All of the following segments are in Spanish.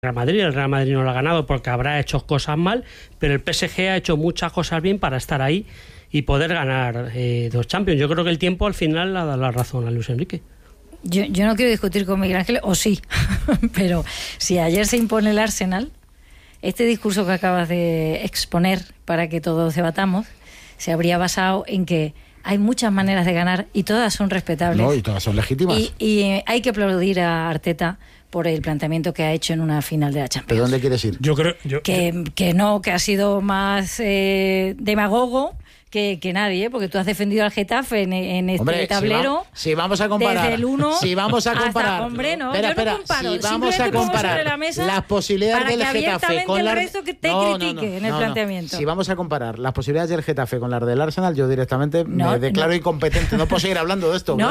Real Madrid. El Real Madrid no lo ha ganado porque habrá hecho cosas mal, pero el PSG ha hecho muchas cosas bien para estar ahí y poder ganar 2 Champions. Yo creo que el tiempo al final le ha dado la razón a Luis Enrique. Yo no quiero discutir con Miguel Ángel, o sí, pero si ayer se impone el Arsenal, este discurso que acabas de exponer para que todos debatamos, se habría basado en que hay muchas maneras de ganar y todas son respetables. No, y todas son legítimas. Y hay que aplaudir a Arteta por el planteamiento que ha hecho en una final de la Champions. ¿Pero dónde quieres ir? Yo creo que ha sido más demagogo que nadie, porque tú has defendido al Getafe en este hombre, tablero. Si vamos a comparar, desde el 1 si vamos a comparar, hasta, hombre, no, espera, yo no comparo. si vamos a comparar las posibilidades del Getafe con las planteamiento. Si vamos a comparar las posibilidades del Getafe con las del Arsenal, yo directamente me declaro incompetente. No puedo seguir hablando de esto.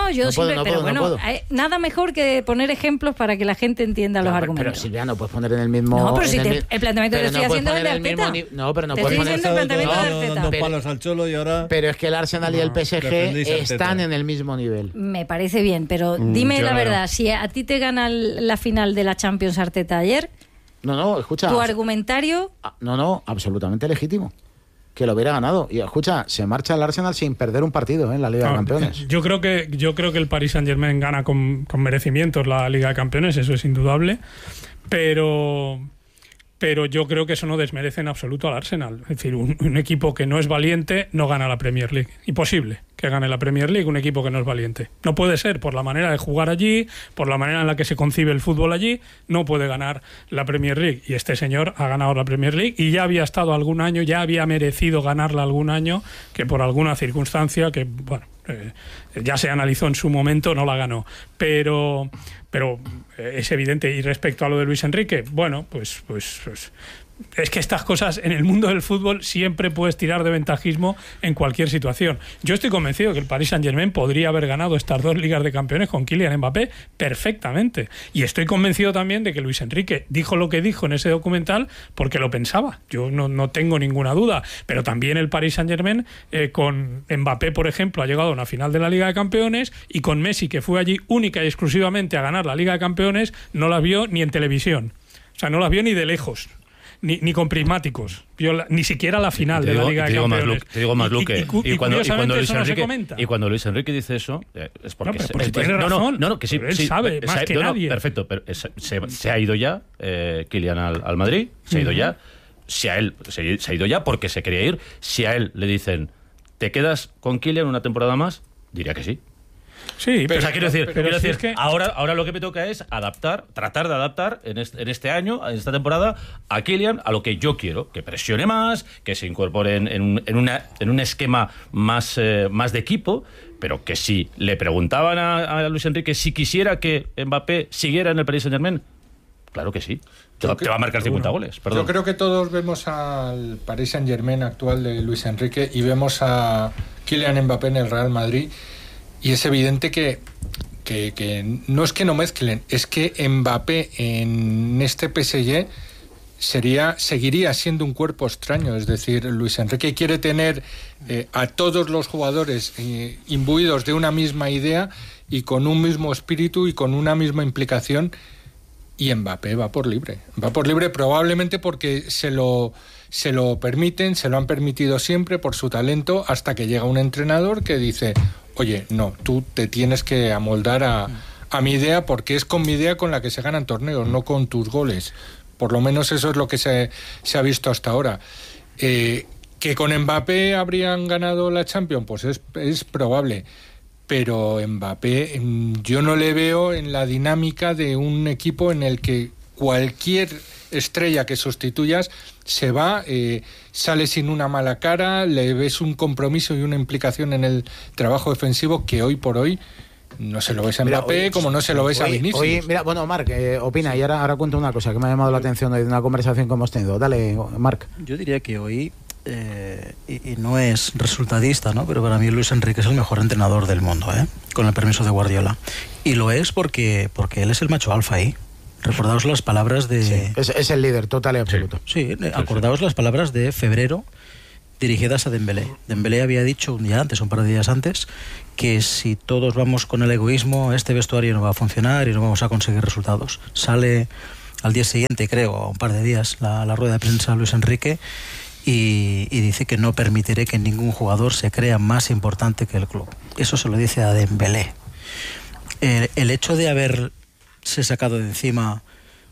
Nada mejor que poner ejemplos para que la gente entienda los argumentos. Pero Silvia, no puedes poner en el mismo. No, pero el planteamiento que estoy haciendo es de Arteta. No, pero no puedes poner el planteamiento de Arteta. Al Cholo y ahora... Pero es que el Arsenal y el PSG están en el mismo nivel. Me parece bien, pero dime la verdad, si a ti te gana la final de la Champions Arteta ayer, no, escucha, tu argumentario... No, absolutamente legítimo. Que lo hubiera ganado. Y escucha, se marcha el Arsenal sin perder un partido en la Liga de Campeones. Yo creo que el Paris Saint-Germain gana con merecimientos la Liga de Campeones, eso es indudable, pero yo creo que eso no desmerece en absoluto al Arsenal. Es decir, un equipo que no es valiente no gana la Premier League. Imposible que gane la Premier League un equipo que no es valiente. No puede ser, por la manera de jugar allí, por la manera en la que se concibe el fútbol allí, no puede ganar la Premier League. Y este señor ha ganado la Premier League y ya había estado algún año, ya había merecido ganarla algún año, que por alguna circunstancia que, bueno, ya se analizó en su momento, no la ganó. Pero es evidente. Y respecto a lo de Luis Enrique, bueno, pues es que estas cosas en el mundo del fútbol siempre puedes tirar de ventajismo en cualquier situación. Yo estoy convencido que el Paris Saint-Germain podría haber ganado estas 2 Ligas de Campeones con Kylian Mbappé perfectamente. Y estoy convencido también de que Luis Enrique dijo lo que dijo en ese documental porque lo pensaba. Yo no tengo ninguna duda. Pero también el Paris Saint-Germain con Mbappé, por ejemplo, ha llegado a una final de la Liga de Campeones, y con Messi, que fue allí única y exclusivamente a ganar la Liga de Campeones, no la vio ni en televisión. O sea, no la vio ni de lejos. Ni con prismáticos, ni siquiera la final de la Liga de Campeones. Te digo más, Luque. Y cuando Luis Enrique dice eso, es porque... tiene razón. Que sí, él sabe más que nadie. Perfecto, pero se ha ido ya Kylian al Madrid, se ha ido ya. Se ha ido ya porque se quería ir. Si a él le dicen, ¿te quedas con Kylian una temporada más? Diría que sí. Sí, pero quiero decir, es que... ahora lo que me toca es tratar de adaptar en este año, en esta temporada, a Kylian a lo que yo quiero, que presione más, que se incorpore en un esquema más de equipo, pero que si le preguntaban a Luis Enrique si quisiera que Mbappé siguiera en el Paris Saint-Germain, claro que sí. Te va a marcar 50 goles. Perdón. Yo creo que todos vemos al Paris Saint-Germain actual de Luis Enrique y vemos a Kylian Mbappé en el Real Madrid. Y es evidente que no es que no mezclen, es que Mbappé en este PSG seguiría siendo un cuerpo extraño. Es decir, Luis Enrique quiere tener a todos los jugadores imbuidos de una misma idea y con un mismo espíritu y con una misma implicación, y Mbappé va por libre probablemente porque se lo permiten, se lo han permitido siempre por su talento, hasta que llega un entrenador que dice: oye, no, tú te tienes que amoldar a mi idea, porque es con mi idea con la que se ganan torneos, no con tus goles. Por lo menos eso es lo que se ha visto hasta ahora. ¿Que con Mbappé habrían ganado la Champions? Pues es probable. Pero Mbappé, yo no le veo en la dinámica de un equipo en el que cualquier estrella que sustituyas se va, sale sin una mala cara, le ves un compromiso y una implicación en el trabajo defensivo que hoy por hoy no se lo ves a Mbappé, como no se lo ves a Vinicius. Bueno, Marc, opina, y ahora cuento una cosa que me ha llamado la atención de una conversación que hemos tenido. Dale, Marc. Yo diría que hoy, y no es resultadista, ¿no?, pero para mí Luis Enrique es el mejor entrenador del mundo, con el permiso de Guardiola. Y lo es porque él es el macho alfa ahí. Recordaos las palabras de... Sí, es el líder total y absoluto. Sí, acordaos las palabras de febrero dirigidas a Dembélé. Dembélé había dicho un par de días antes, que si todos vamos con el egoísmo, este vestuario no va a funcionar y no vamos a conseguir resultados. Sale al día siguiente, creo, o un par de días, la rueda de prensa de Luis Enrique y dice que no permitiré que ningún jugador se crea más importante que el club. Eso se lo dice a Dembélé. El hecho de haberse sacado de encima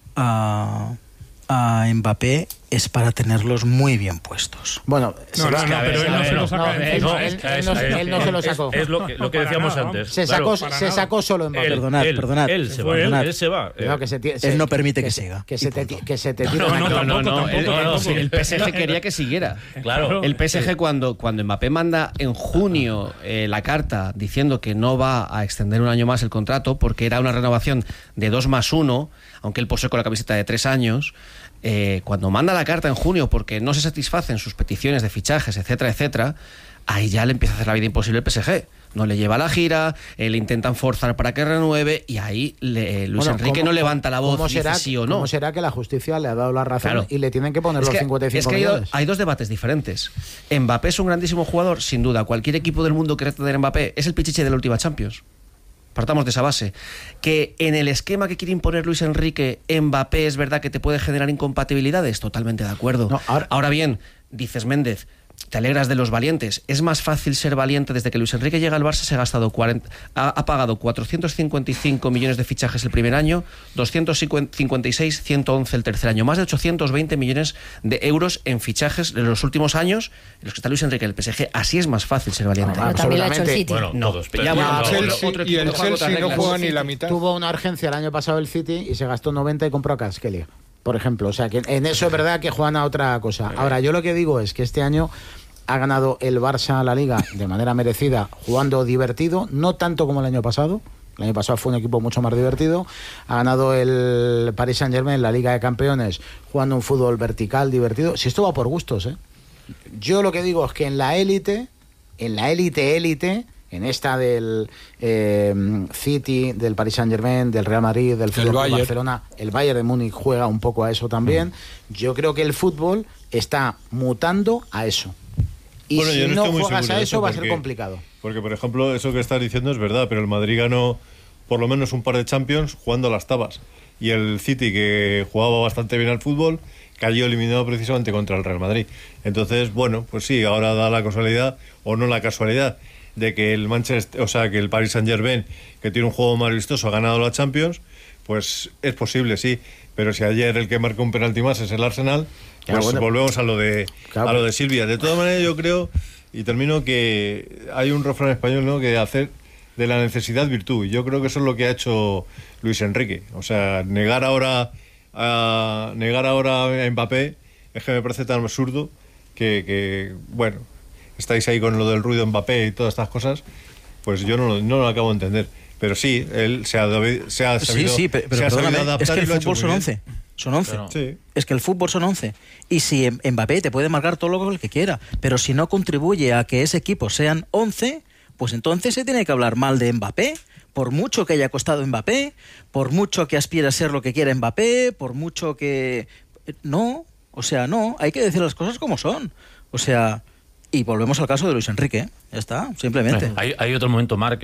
a Mbappé es para tenerlos muy bien puestos. Bueno, pero él no se lo saca de encima. Él no se lo sacó. Es lo que decíamos antes. Se sacó solo Mbappé. Perdonad. Él se va. Él no permite que siga. Que se te tire No, el PSG quería que siguiera. Claro. El PSG cuando Mbappé manda en junio la carta diciendo que no va a extender un año más el contrato porque era una renovación de 2+1, aunque él posee con la camiseta de 3 años, cuando manda la carta en junio porque no se satisfacen sus peticiones de fichajes, etcétera, etcétera, ahí ya le empieza a hacer la vida imposible el PSG. No le lleva a la gira, le intentan forzar para que renueve y ahí Luis Enrique no levanta la voz y dice sí o no. ¿Cómo será que la justicia le ha dado la razón Claro. y le tienen que poner los 55 millones? Hay dos debates diferentes. Mbappé es un grandísimo jugador, sin duda. Cualquier equipo del mundo quiere tener a Mbappé. Es el pichiche de la última Champions. Partamos de esa base. Que en el esquema que quiere imponer Luis Enrique, Mbappé es verdad que te puede generar incompatibilidades. Totalmente de acuerdo. No, ahora bien, dices Méndez, te alegras de los valientes. Es más fácil ser valiente desde que Luis Enrique llega al Barça. Se ha gastado ha pagado 455 millones de fichajes el primer año, 256, 111 el tercer año. Más de 820 millones de euros en fichajes en los últimos años en los que está Luis Enrique en el PSG. Así es más fácil ser valiente. Pero también lo ha hecho el City. Bueno, No, todos. pero Ya, ya, bueno, Y el Chelsea no juega ni la mitad. Tuvo una urgencia el año pasado el City y se gastó 90 y compró a Kvaratskhelia, por ejemplo. O sea, que en eso es verdad que juegan a otra cosa. Ahora, yo lo que digo es que este año ha ganado el Barça la Liga de manera merecida, jugando divertido, no tanto como el año pasado. El año pasado fue un equipo mucho más divertido. Ha ganado el Paris Saint-Germain la Liga de Campeones, jugando un fútbol vertical, divertido. Si esto va por gustos, ¿eh? Yo lo que digo es que en la élite, en esta del City, del Paris Saint-Germain, del Real Madrid, del Fútbol Club Barcelona, el Bayern de Múnich juega un poco a eso también. Yo creo que el fútbol está mutando a eso. Y Bueno, si yo no no estoy muy juegas seguro a de eso eso, va a ser porque- complicado. Porque, por ejemplo, eso que estás diciendo es verdad, pero el Madrid ganó por lo menos un par de Champions jugando a las tabas. Y el City, que jugaba bastante bien al fútbol, cayó eliminado precisamente contra el Real Madrid. Entonces, bueno, pues sí, ahora da la casualidad, o no la casualidad, de que el Manchester, o sea, que el Paris Saint-Germain, que tiene un juego más vistoso, ha ganado la Champions, pues es posible, sí. Pero si ayer el que marcó un penalti más es el Arsenal, Claro, pues bueno. volvemos a lo de Silvia. De todas maneras, yo creo, y termino, que hay un refrán español, ¿no?, que hacer de la necesidad virtud. Y yo creo que eso es lo que ha hecho Luis Enrique. O sea, negar ahora a Mbappé es que me parece tan absurdo que bueno, estáis ahí con lo del ruido Mbappé y todas estas cosas, pues yo no lo acabo de entender. Pero sí, él se ha sabido, Sí, pero se ha sabido perdóname, adaptar es que y el lo ha hecho fútbol son muy 11. bien. Son 11. Claro. Sí. Es que el fútbol son 11. Y si Mbappé te puede marcar todo lo que quiera, pero si no contribuye a que ese equipo sean 11, pues entonces se tiene que hablar mal de Mbappé. Por mucho que haya costado Mbappé, por mucho que aspire a ser lo que quiera Mbappé, por mucho que... No, o sea, no, hay que decir las cosas como son. O sea, y volvemos al caso de Luis Enrique, ¿eh? Ya está, simplemente. Hay otro momento, Marc,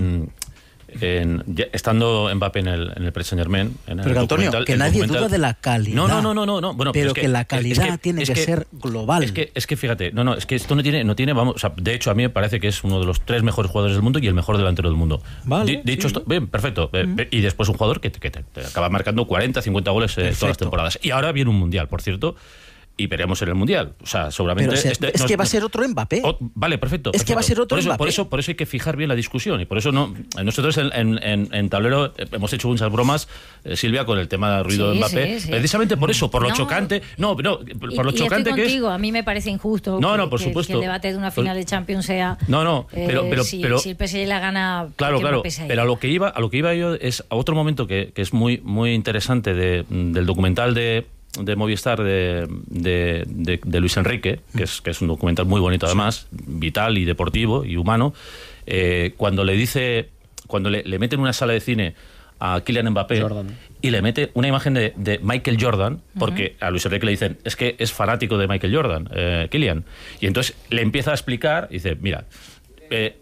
estando Mbappé en el Paris Saint-Germain. Pero que, Antonio, que nadie duda de la calidad. No. Bueno, pero es que la calidad tiene que ser global. Es que fíjate, es que esto no tiene, vamos, o sea, de hecho a mí me parece que es uno de los 3 mejores jugadores del mundo y el mejor delantero del mundo. Vale, Dicho sí. esto, bien, perfecto. Y después un jugador que te acaba marcando 40, 50 goles todas las temporadas. Y ahora viene un mundial, por cierto. Y veremos en el mundial. O sea, seguramente. Pero es que va a ser otro Mbappé. Vale, perfecto. Es que va a ser otro Mbappé. Por eso hay que fijar bien la discusión. Y por eso nosotros en Tablero hemos hecho muchas bromas, Silvia, con el tema del ruido de Mbappé. Sí. Precisamente por eso, por lo chocante. Por lo chocante estoy que contigo, a mí me parece injusto por que supuesto. el debate de una final de Champions sea. Pero si el PSG la gana. Claro. Mbappé sea ahí. Pero a lo que iba yo es a otro momento que es muy, muy interesante del documental de Movistar de Luis Enrique, que es un documental muy bonito además, vital y deportivo y humano, cuando le meten una sala de cine a Kylian Mbappé y le mete una imagen de Michael Jordan, porque a Luis Enrique le dicen, es que es fanático de Michael Jordan, Kylian, y entonces le empieza a explicar y dice, mira,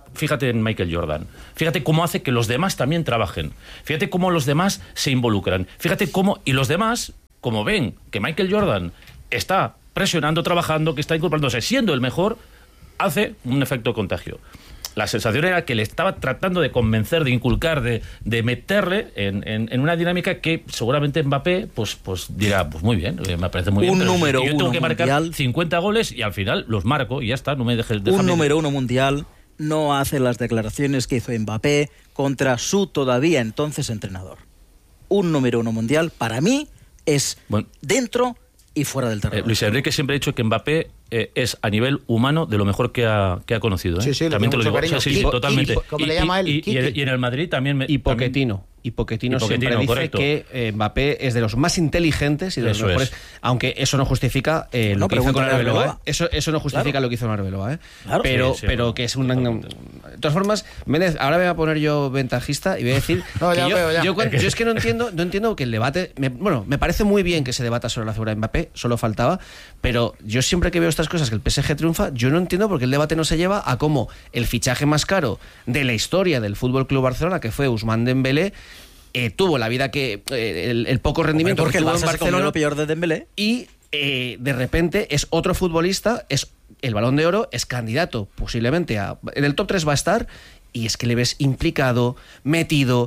fíjate en Michael Jordan. Fíjate cómo hace que los demás también trabajen. Fíjate cómo los demás se involucran. Fíjate cómo... Y los demás, como ven que Michael Jordan está presionando, trabajando, que está incorporándose, siendo el mejor, hace un efecto contagio. La sensación era que le estaba tratando de convencer, de inculcar, de meterle en una dinámica que seguramente Mbappé pues dirá, pues muy bien, me parece muy bien. Un número yo tengo que marcar mundial, 50 goles y al final los marco y ya está, no me dejes... Un número 1 mundial no hace las declaraciones que hizo Mbappé contra su todavía entonces entrenador. Un número 1 mundial, para mí, es dentro y fuera del terreno. Luis Enrique siempre ha dicho que Mbappé es a nivel humano de lo mejor que ha conocido. ¿eh? Sí, también te lo digo. Sí, totalmente. ¿Cómo le llama él? Y en el Madrid también... Y Pochettino siempre dice correcto. que Mbappé es de los más inteligentes y de los mejores, aunque eso no justifica lo que hizo con Arbeloa. Eso no justifica lo que hizo con Arbeloa, Claro. pero que es un... De todas formas, Méndez, ahora me voy a poner yo ventajista y voy a decir yo es que no entiendo que el debate... me parece muy bien que se debata sobre la figura de Mbappé, solo faltaba, pero yo siempre que veo estas cosas, que el PSG triunfa, yo no entiendo por qué el debate no se lleva a cómo el fichaje más caro de la historia del Fútbol Club Barcelona, que fue Ousmane Dembélé, tuvo la vida que el poco rendimiento porque que tuvo en Barcelona lo peor de Dembélé y de repente es otro futbolista, es el Balón de Oro, es candidato posiblemente en el top 3 va a estar, y es que le ves implicado, metido,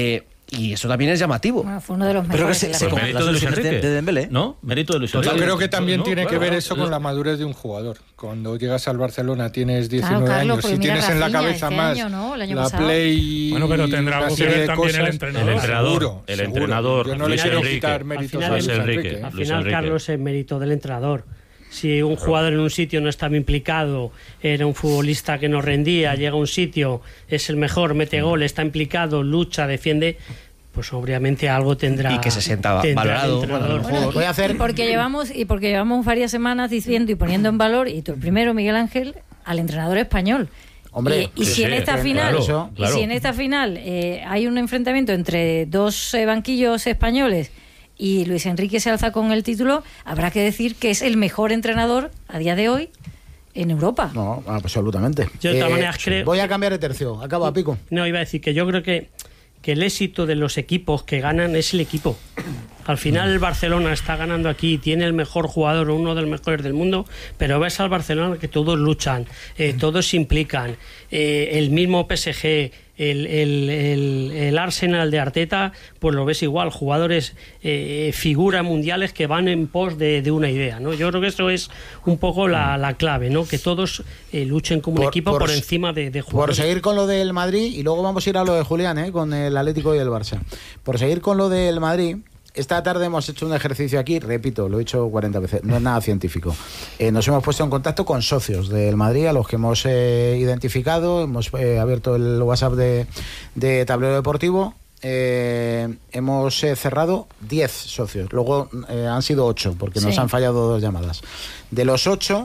y eso también es llamativo. Bueno, fue uno de los mejores. Pero que se mérito de Luis Enrique. De Dembélé. ¿No? Mérito de Luis Enrique. Yo creo que también tiene que ver claro, eso con la madurez de un jugador. Cuando llegas al Barcelona tienes 19 Carlos, años y tienes en la cabeza más la Play. Bueno, pero tendrá algo que ver también el entrenador. El entrenador. Yo no le Luis quiero Enrique. quitar méritos a Luis Luis Enrique. Enrique. Al final, Carlos, es mérito del entrenador. Si un jugador en un sitio no estaba implicado, era un futbolista que no rendía, llega a un sitio, es el mejor, mete gol, está implicado, lucha, defiende, pues obviamente algo tendrá. Y que se sienta valorado. Voy a hacer... porque llevamos varias semanas diciendo y poniendo en valor, y tú el primero, Miguel Ángel, al entrenador español. Hombre, y si en esta final, claro. si en esta final hay un enfrentamiento entre dos banquillos españoles y Luis Enrique se alza con el título, habrá que decir que es el mejor entrenador a día de hoy en Europa. No, absolutamente. Yo de todas maneras creo... Voy a cambiar de tercio. Acaba, Pico. No, iba a decir que yo creo que el éxito de los equipos que ganan es el equipo. Al final el Barcelona está ganando aquí, tiene el mejor jugador, uno de los mejores del mundo, pero ves al Barcelona que todos luchan, todos se implican, el mismo PSG, el Arsenal de Arteta, pues lo ves igual, jugadores, figuras mundiales que van en pos de una idea, ¿no? Yo creo que eso es un poco la clave, ¿no? Que todos luchen como un equipo por encima de jugadores. Por seguir con lo del Madrid, y luego vamos a ir a lo de Julián, con el Atlético y el Barça. Por seguir con lo del Madrid... Esta tarde hemos hecho un ejercicio aquí, repito, lo he hecho 40 veces, no es nada científico. Nos hemos puesto en contacto con socios del Madrid, a los que hemos identificado, hemos abierto el WhatsApp de Tablero Deportivo, hemos cerrado 10 socios, luego han sido 8, porque nos han fallado 2 llamadas. De los 8,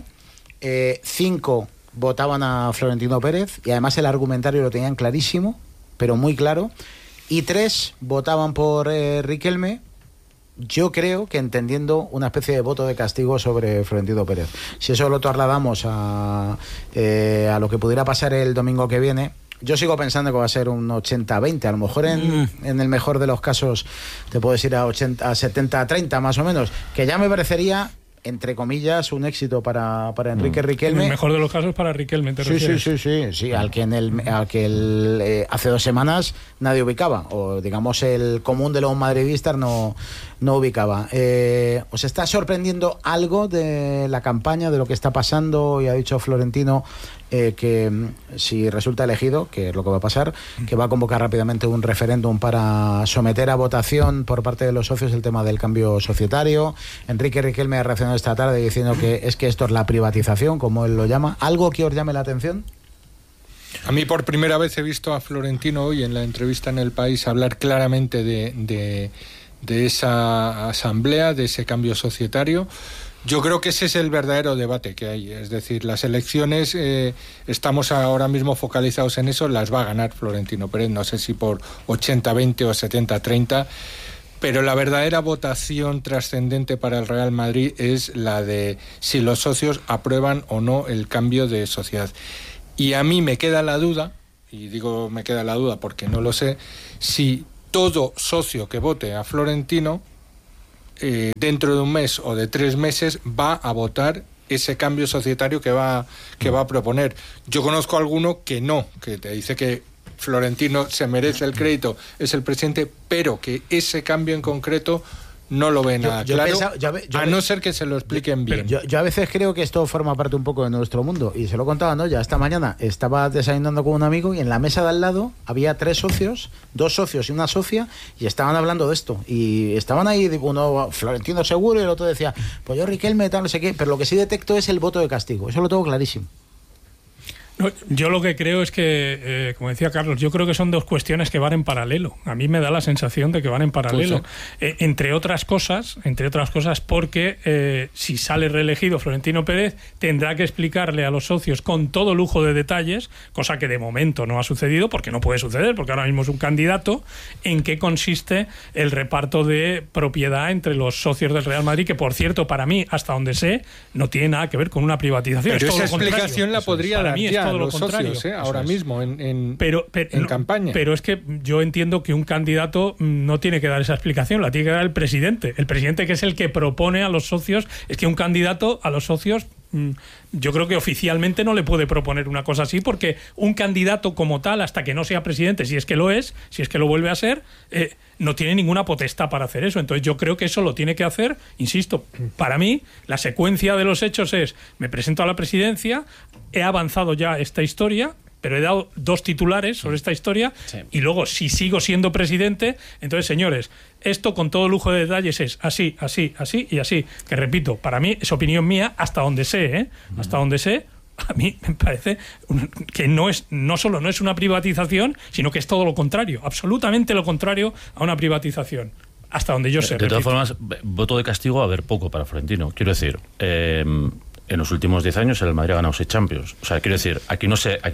5 votaban a Florentino Pérez, y además el argumentario lo tenían clarísimo, pero muy claro, y 3 votaban por Riquelme, yo creo que entendiendo una especie de voto de castigo sobre Florentino Pérez. Si eso lo trasladamos a lo que pudiera pasar el domingo que viene, yo sigo pensando que va a ser un 80-20, a lo mejor en el mejor de los casos te puedes ir a 70-30 más o menos, que ya me parecería, entre comillas, un éxito para Enrique Riquelme. En el mejor de los casos para Riquelme, ¿te refieres? Sí, al que hace 2 semanas nadie ubicaba, o digamos el común de los madridistas no ubicaba. ¿Os está sorprendiendo algo de la campaña, de lo que está pasando? Y ha dicho Florentino que si resulta elegido, que es lo que va a pasar, que va a convocar rápidamente un referéndum para someter a votación por parte de los socios el tema del cambio societario. Enrique Riquelme ha reaccionado esta tarde diciendo que esto es la privatización, como él lo llama. ¿Algo que os llame la atención? A mí por primera vez he visto a Florentino hoy en la entrevista en El País hablar claramente de esa asamblea, de ese cambio societario. Yo creo que ese es el verdadero debate que hay. Es decir, las elecciones, estamos ahora mismo focalizados en eso, las va a ganar Florentino Pérez, no sé si por 80-20 o 70-30, pero la verdadera votación trascendente para el Real Madrid es la de si los socios aprueban o no el cambio de sociedad. Y a mí me queda la duda, y digo me queda la duda porque no lo sé, si todo socio que vote a Florentino dentro de un mes o de 3 meses va a votar ese cambio societario que va a proponer. Yo conozco a alguno que no, que te dice que Florentino se merece el crédito, es el presidente, pero que ese cambio en concreto no lo ven nada claro, a no ser que se lo expliquen bien. Yo a veces creo que esto forma parte un poco de nuestro mundo, y se lo contaba, ¿no? Ya esta mañana estaba desayunando con un amigo y en la mesa de al lado había 3 socios, 2 socios y una socia, y estaban hablando de esto, y estaban ahí, uno Florentino seguro y el otro decía, pues yo Riquelme tal, no sé qué, pero lo que sí detecto es el voto de castigo, eso lo tengo clarísimo. No, yo lo que creo es que, como decía Carlos, yo creo que son 2 cuestiones que van en paralelo. A mí me da la sensación de que van en paralelo. Entre otras cosas, porque si sale reelegido Florentino Pérez, tendrá que explicarle a los socios con todo lujo de detalles, cosa que de momento no ha sucedido, porque no puede suceder, porque ahora mismo es un candidato, en qué consiste el reparto de propiedad entre los socios del Real Madrid, que por cierto, para mí, hasta donde sé, no tiene nada que ver con una privatización. Pero es todo esa explicación la podría dar ya todo los socios, ahora mismo en campaña. Pero es que yo entiendo que un candidato no tiene que dar esa explicación, la tiene que dar el presidente. El presidente, que es el que propone a los socios. Es que un candidato a los socios, yo creo que oficialmente no le puede proponer una cosa así, porque un candidato como tal, hasta que no sea presidente, si es que lo es, si es que lo vuelve a ser, no tiene ninguna potestad para hacer eso. Entonces yo creo que eso lo tiene que hacer, insisto, para mí la secuencia de los hechos es: me presento a la presidencia, he avanzado ya esta historia, pero he dado 2 titulares sobre esta historia, y luego, si sigo siendo presidente, entonces, señores, esto con todo lujo de detalles es así, así, así y así. Que repito, para mí, es opinión mía, hasta donde sé, hasta donde sé, a mí me parece que no solo no es una privatización, sino que es todo lo contrario, absolutamente lo contrario a una privatización. Hasta donde yo sé. De todas formas, voto de castigo va a haber poco para Florentino. Quiero decir, en los últimos 10 años el Madrid ha ganado 6 Champions. O sea, quiero decir, aquí no se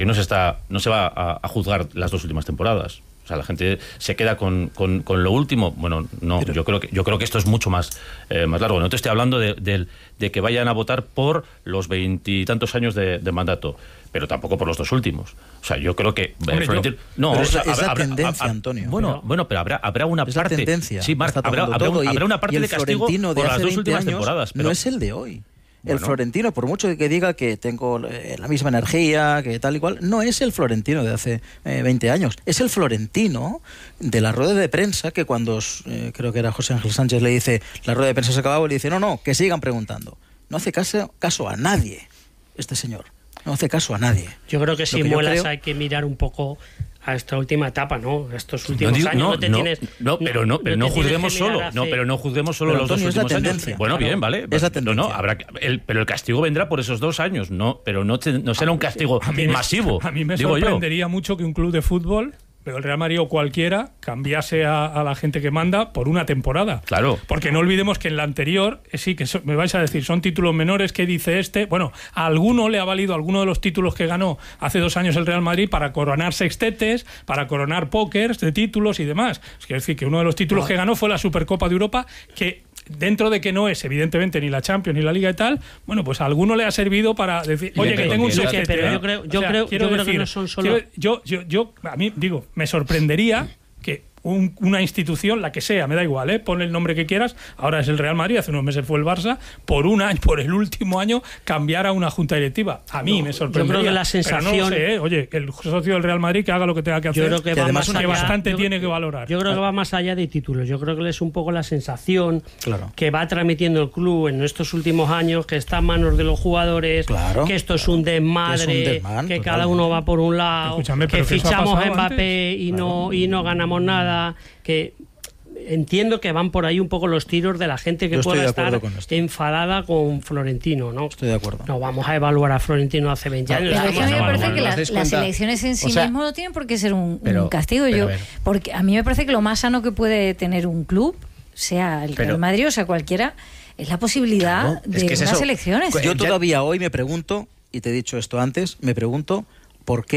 va a juzgar las 2 últimas temporadas. O sea, la gente se queda con lo último. Bueno, no, pero yo creo que esto es mucho más largo. No te estoy hablando de que vayan a votar por los 20 y tantos años de mandato, pero tampoco por los 2 últimos. O sea, yo creo que Florentino, no, es la tendencia, Antonio. Bueno, pero habrá una es parte. La tendencia. Sí, habrá una parte de castigo por las 2 últimas temporadas. Pero no es el de hoy. El Florentino, por mucho que diga que tengo la misma energía, que tal y cual, no es el Florentino de hace 20 años. Es el Florentino de la rueda de prensa, que cuando creo que era José Ángel Sánchez le dice la rueda de prensa se acababa, le dice no, que sigan preguntando. No hace caso a nadie este señor. No hace caso a nadie. Yo creo que sin muelas hay que mirar un poco a esta última etapa, ¿no? Estos últimos años pero no juzguemos solo. Pero no juzguemos solo los 2 últimos años. Bueno, bien, vale. Es la tendencia. Pero el castigo vendrá por esos 2 años, pero no será un castigo masivo. A mí me sorprendería mucho que un club de fútbol, pero el Real Madrid o cualquiera, cambiase a la gente que manda por una temporada. Claro. Porque no olvidemos que en la anterior, me vais a decir, son títulos menores, ¿qué dice este? Bueno, a alguno le ha valido alguno de los títulos que ganó hace 2 años el Real Madrid para coronar sextetes, para coronar pókers de títulos y demás. Es decir, que uno de los títulos que ganó fue la Supercopa de Europa, que dentro de que no es evidentemente ni la Champions ni la Liga y tal, bueno, pues a alguno le ha servido para decir, oye, que tengo un sextete. Pero yo creo que no son solo... A mí, digo, me sorprendería que una institución, la que sea, me da igual, pon el nombre que quieras, ahora es el Real Madrid, hace unos meses fue el Barça, por el último año cambiar a una junta directiva. A mí me sorprendería. Yo creo que la sensación... Pero no sé, oye, el socio del Real Madrid que haga lo que tenga que hacer. Yo creo que además bastante tiene que valorar. Yo creo que va más allá de títulos. Yo creo que es un poco la sensación que va transmitiendo el club en estos últimos años, que está en manos de los jugadores, que esto es un desmadre, que cada uno va por un lado, que fichamos a Mbappé y no ganamos nada. Que entiendo que van por ahí un poco los tiros de la gente que pueda estar enfadada con Florentino, ¿no? Estoy de acuerdo. No vamos a evaluar a Florentino hace 20 años. Pero es que a mí me parece que las elecciones en sí mismo no tienen por qué ser un castigo. Porque a mí me parece que lo más sano que puede tener un club, sea el Real Madrid o sea cualquiera, es la posibilidad de unas elecciones. Yo todavía hoy me pregunto, y te he dicho esto antes, me pregunto por qué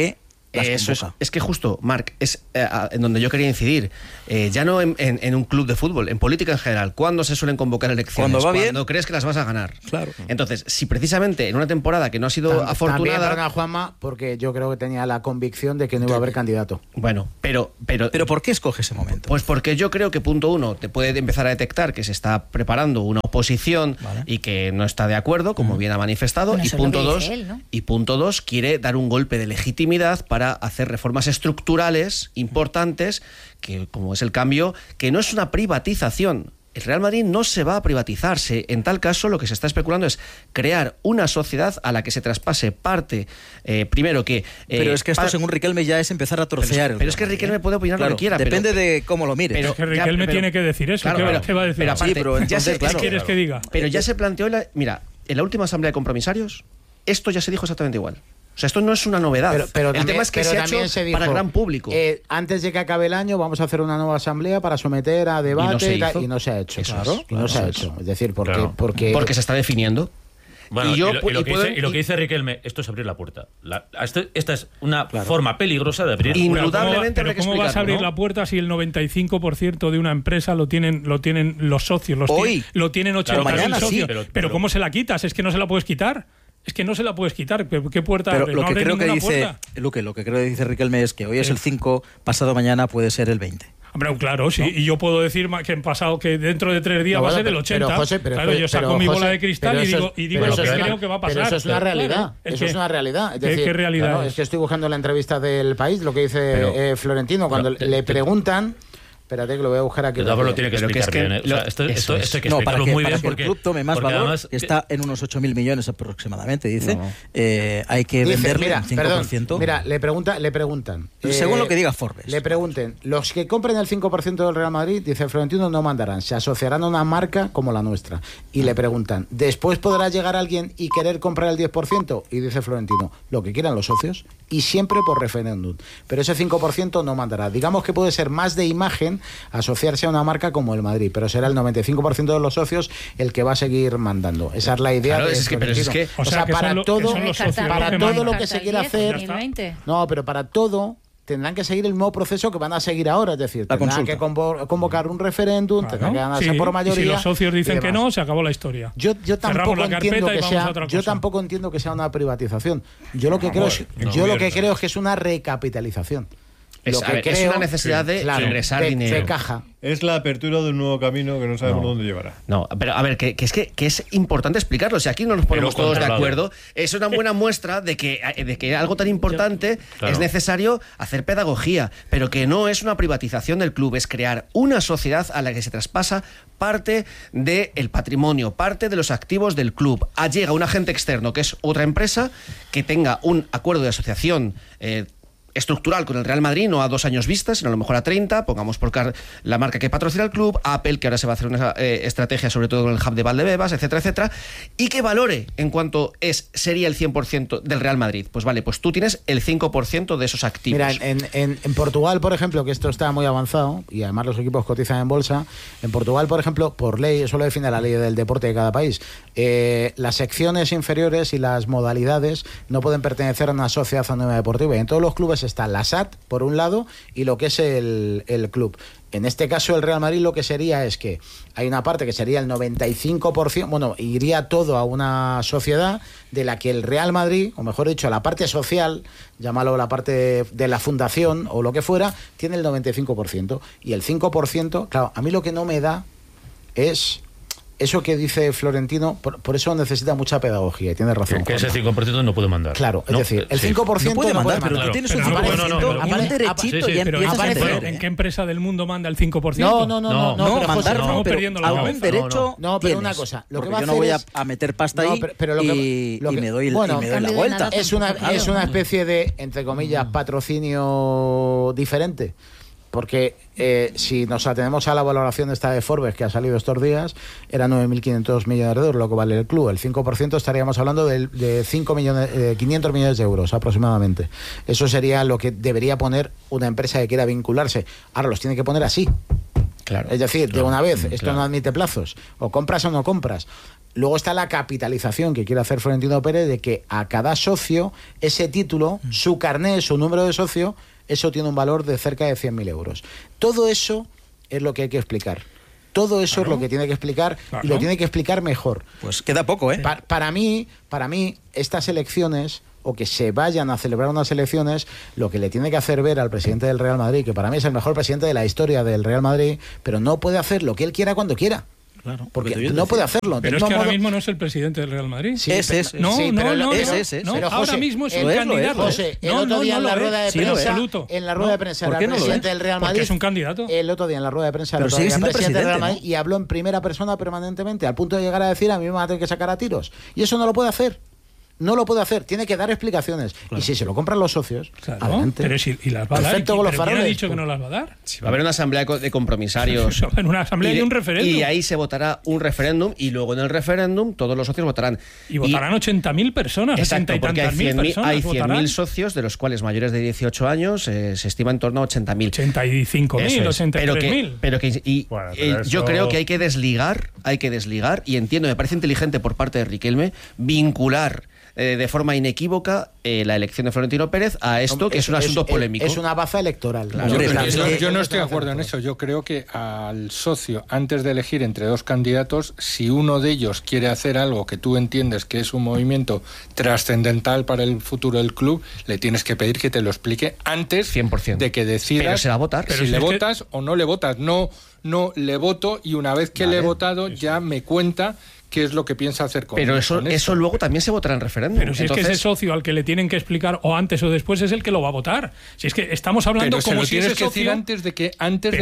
Eso es que justo, Marc, es en donde yo quería incidir. Ya no en un club de fútbol, en política en general. ¿Cuándo se suelen convocar elecciones? Cuando va bien. Cuando crees que las vas a ganar. Claro. Entonces, si precisamente en una temporada que no ha sido afortunada... También para Juanma, porque yo creo que tenía la convicción de que no iba a haber candidato. Bueno, pero ¿por qué escoge ese momento? Pues porque yo creo que punto uno, te puede empezar a detectar que se está preparando una oposición y que no está de acuerdo, como bien ha manifestado, Bueno, y eso es lo punto que dos, dice él, ¿no? y punto dos, quiere dar un golpe de legitimidad para hacer reformas estructurales importantes, que como es el cambio, que no es una privatización. El Real Madrid no se va a privatizarse. En tal caso, lo que se está especulando es crear una sociedad a la que se traspase parte, primero que... pero es que esto, según Riquelme, ya es empezar a trocear. Pero es que Riquelme puede opinar lo que quiera. Depende de cómo lo mires. Pero es que Riquelme tiene que decir eso. Claro, ¿Qué va a decir? Pero aparte, sí, pero entonces, ¿qué quieres que diga? Pero ya se planteó... Mira, en la última asamblea de compromisarios, esto ya se dijo exactamente igual. O sea, esto no es una novedad. Pero el tema es que se ha hecho dijo, para gran público. Antes de que acabe el año vamos a hacer una nueva asamblea para someter a debate y no se ha hecho. No se ha hecho. Es decir, porque se está definiendo. Bueno, y lo que dice Riquelme, esto es abrir la puerta. Esta es una forma peligrosa de abrir. Indudablemente. Pero ¿cómo vas a abrir la puerta si el 95% de una empresa lo tienen los socios? Lo tienen 80.000 socios. Sí, pero ¿cómo se la quitas? Es que no se la puedes quitar. Es que no se la puedes quitar. ¿Qué puerta pero abre? lo ¿No que abre creo que ninguna dice puerta? Luque, lo que creo que dice Riquelme es que hoy es el 5, pasado mañana puede ser el 20. Hombre, claro, sí. ¿No? Y yo puedo decir que en pasado que dentro de 3 días va a ser el 80. Pero, José, claro, yo saco mi bola de cristal y digo lo que creo que va a pasar. Pero eso es una realidad. Eso es una realidad. Es decir, ¿Qué realidad claro, es? Es que estoy buscando la entrevista del País, lo que dice Florentino, cuando le preguntan... Espérate que lo voy a buscar aquí. Lo tiene que explicar bien. Esto hay que explicarlo muy bien porque el club tome más valor, además, está en unos 8.000 millones aproximadamente, dice. Hay que venderle un 5%. Mira, le preguntan. Según lo que diga Forbes. Le pregunten, los que compren el 5% del Real Madrid, dice Florentino, no mandarán, se asociarán a una marca como la nuestra. Y le preguntan, ¿después podrá llegar alguien y querer comprar el 10%? Y dice Florentino, lo que quieran los socios y siempre por referéndum. Pero ese 5% no mandará. Digamos que puede ser más de imagen asociarse a una marca como el Madrid, pero será el 95% de los socios el que va a seguir mandando. Esa es la idea. Claro, de o sea, para todo lo que se quiera hacer, no, pero para todo tendrán que seguir el mismo proceso que van a seguir ahora, es decir, tendrán que convocar un referéndum, tendrán que ganarse por mayoría. Y si los socios dicen que no, se acabó la historia. Yo tampoco entiendo que sea una privatización. Yo lo que creo es que es una recapitalización. Es una necesidad de ingresar dinero. De caja. Es la apertura de un nuvo camino que no sabemos dónde llevará. No, pero a ver, que es importante explicarlo. Si aquí no nos ponemos todos de acuerdo, es una buena muestra de que algo tan importante es necesario hacer pedagogía, pero que no es una privatización del club, es crear una sociedad a la que se traspasa parte del patrimonio, parte de los activos del club. Llega un agente externo, que es otra empresa, que tenga un acuerdo de asociación estructural con el Real Madrid, no a 2 años vistas, sino a lo mejor a 30, pongamos por la marca que patrocina el club, Apple, que ahora se va a hacer una estrategia sobre todo con el hub de Valdebebas, etcétera, etcétera, y que valore en cuanto sería el 100% del Real Madrid. Pues vale, pues tú tienes el 5% de esos activos. Mira, en Portugal, por ejemplo, que esto está muy avanzado, y además los equipos cotizan en bolsa, en Portugal, por ejemplo, por ley, eso lo define la ley del deporte de cada país, las secciones inferiores y las modalidades no pueden pertenecer a una sociedad anónima deportiva, y en todos los clubes está la SAT, por un lado, y lo que es el club. En este caso, el Real Madrid lo que sería es que hay una parte que sería el 95%, bueno, iría todo a una sociedad de la que el Real Madrid, o mejor dicho, la parte social, llámalo la parte de la fundación o lo que fuera, tiene el 95%. Y el 5%, claro, a mí lo que no me da es... Eso que dice Florentino, por eso necesita mucha pedagogía, y tiene razón. Que ese 5% no puede mandar. Claro, es decir, el 5% no puede mandar, pero tú tienes un 5% y un derechito y empiezas a entender. ¿En qué empresa del mundo manda el 5%? No, mandar no, pero algún derecho no, pero una cosa, lo que va a yo no voy a meter pasta ahí y me doy la vuelta. Es una especie de, entre comillas, patrocinio diferente. Porque si nos atenemos a la valoración esta de Forbes que ha salido estos días, era 9.500 millones de euros lo que vale el club. El 5% estaríamos hablando de 500 millones de euros aproximadamente. Eso sería lo que debería poner una empresa que quiera vincularse. Ahora los tiene que poner así. Claro, es decir, de una vez, esto no admite plazos. O compras o no compras. luego está la capitalización que quiere hacer Florentino Pérez de que a cada socio ese título, su carné, su número de socio, eso tiene un valor de cerca de 100.000 euros. Todo eso es lo que hay que explicar. Todo eso es lo que tiene que explicar y lo tiene que explicar mejor. Pues queda poco, ¿eh? Para mí, estas elecciones, o que se vayan a celebrar unas elecciones, lo que le tiene que hacer ver al presidente del Real Madrid, que para mí es el mejor presidente de la historia del Real Madrid, pero no puede hacer lo que él quiera cuando quiera. Claro, porque no puede hacerlo. Pero es que ahora mismo no es el presidente del Real Madrid. Sí, No, pero ahora José, mismo es un candidato. José, el otro día en la rueda de prensa, en la rueda de prensa del presidente del Real Madrid, porque es un candidato. El otro día en la rueda de prensa del presidente del Real Madrid, y habló en primera persona permanentemente, al punto de llegar a decir: a mí me van a tener que sacar a tiros. Y eso no lo puede hacer. No lo puede hacer, tiene que dar explicaciones. Claro. Y si se lo compran los socios, adelante. Pero si las va a dar. Perfecto, ¿Pero quién ha dicho que no las va a dar? Sí, va a haber una asamblea de compromisarios. En una asamblea y un referéndum. Y ahí se votará un referéndum y luego en el referéndum todos los socios votarán. Y votarán 80.000 personas. Exacto, porque hay 100.000 socios, de los cuales mayores de 18 años se estima en torno a 80.000. 85.000, 83.000. Yo creo que hay que desligar, y entiendo, me parece inteligente por parte de Riquelme, vincular de forma inequívoca la elección de Florentino Pérez a esto, que es un asunto polémico. Es una baza electoral. Claro. Yo no estoy de acuerdo en eso. Yo creo que al socio, antes de elegir entre dos candidatos, si uno de ellos quiere hacer algo que tú entiendes que es un movimiento trascendental para el futuro del club, le tienes que pedir que te lo explique antes 100%. De que decidas. Pero se va a votar. Si le votas o no le votas. No le voto, y una vez que le he votado ya me cuenta qué es lo que piensa hacer con Pero eso luego también se votará en referéndum. Pero si es que ese socio al que le tienen que explicar o antes o después es el que lo va a votar. Si es que estamos hablando como si ese socio... decir antes de que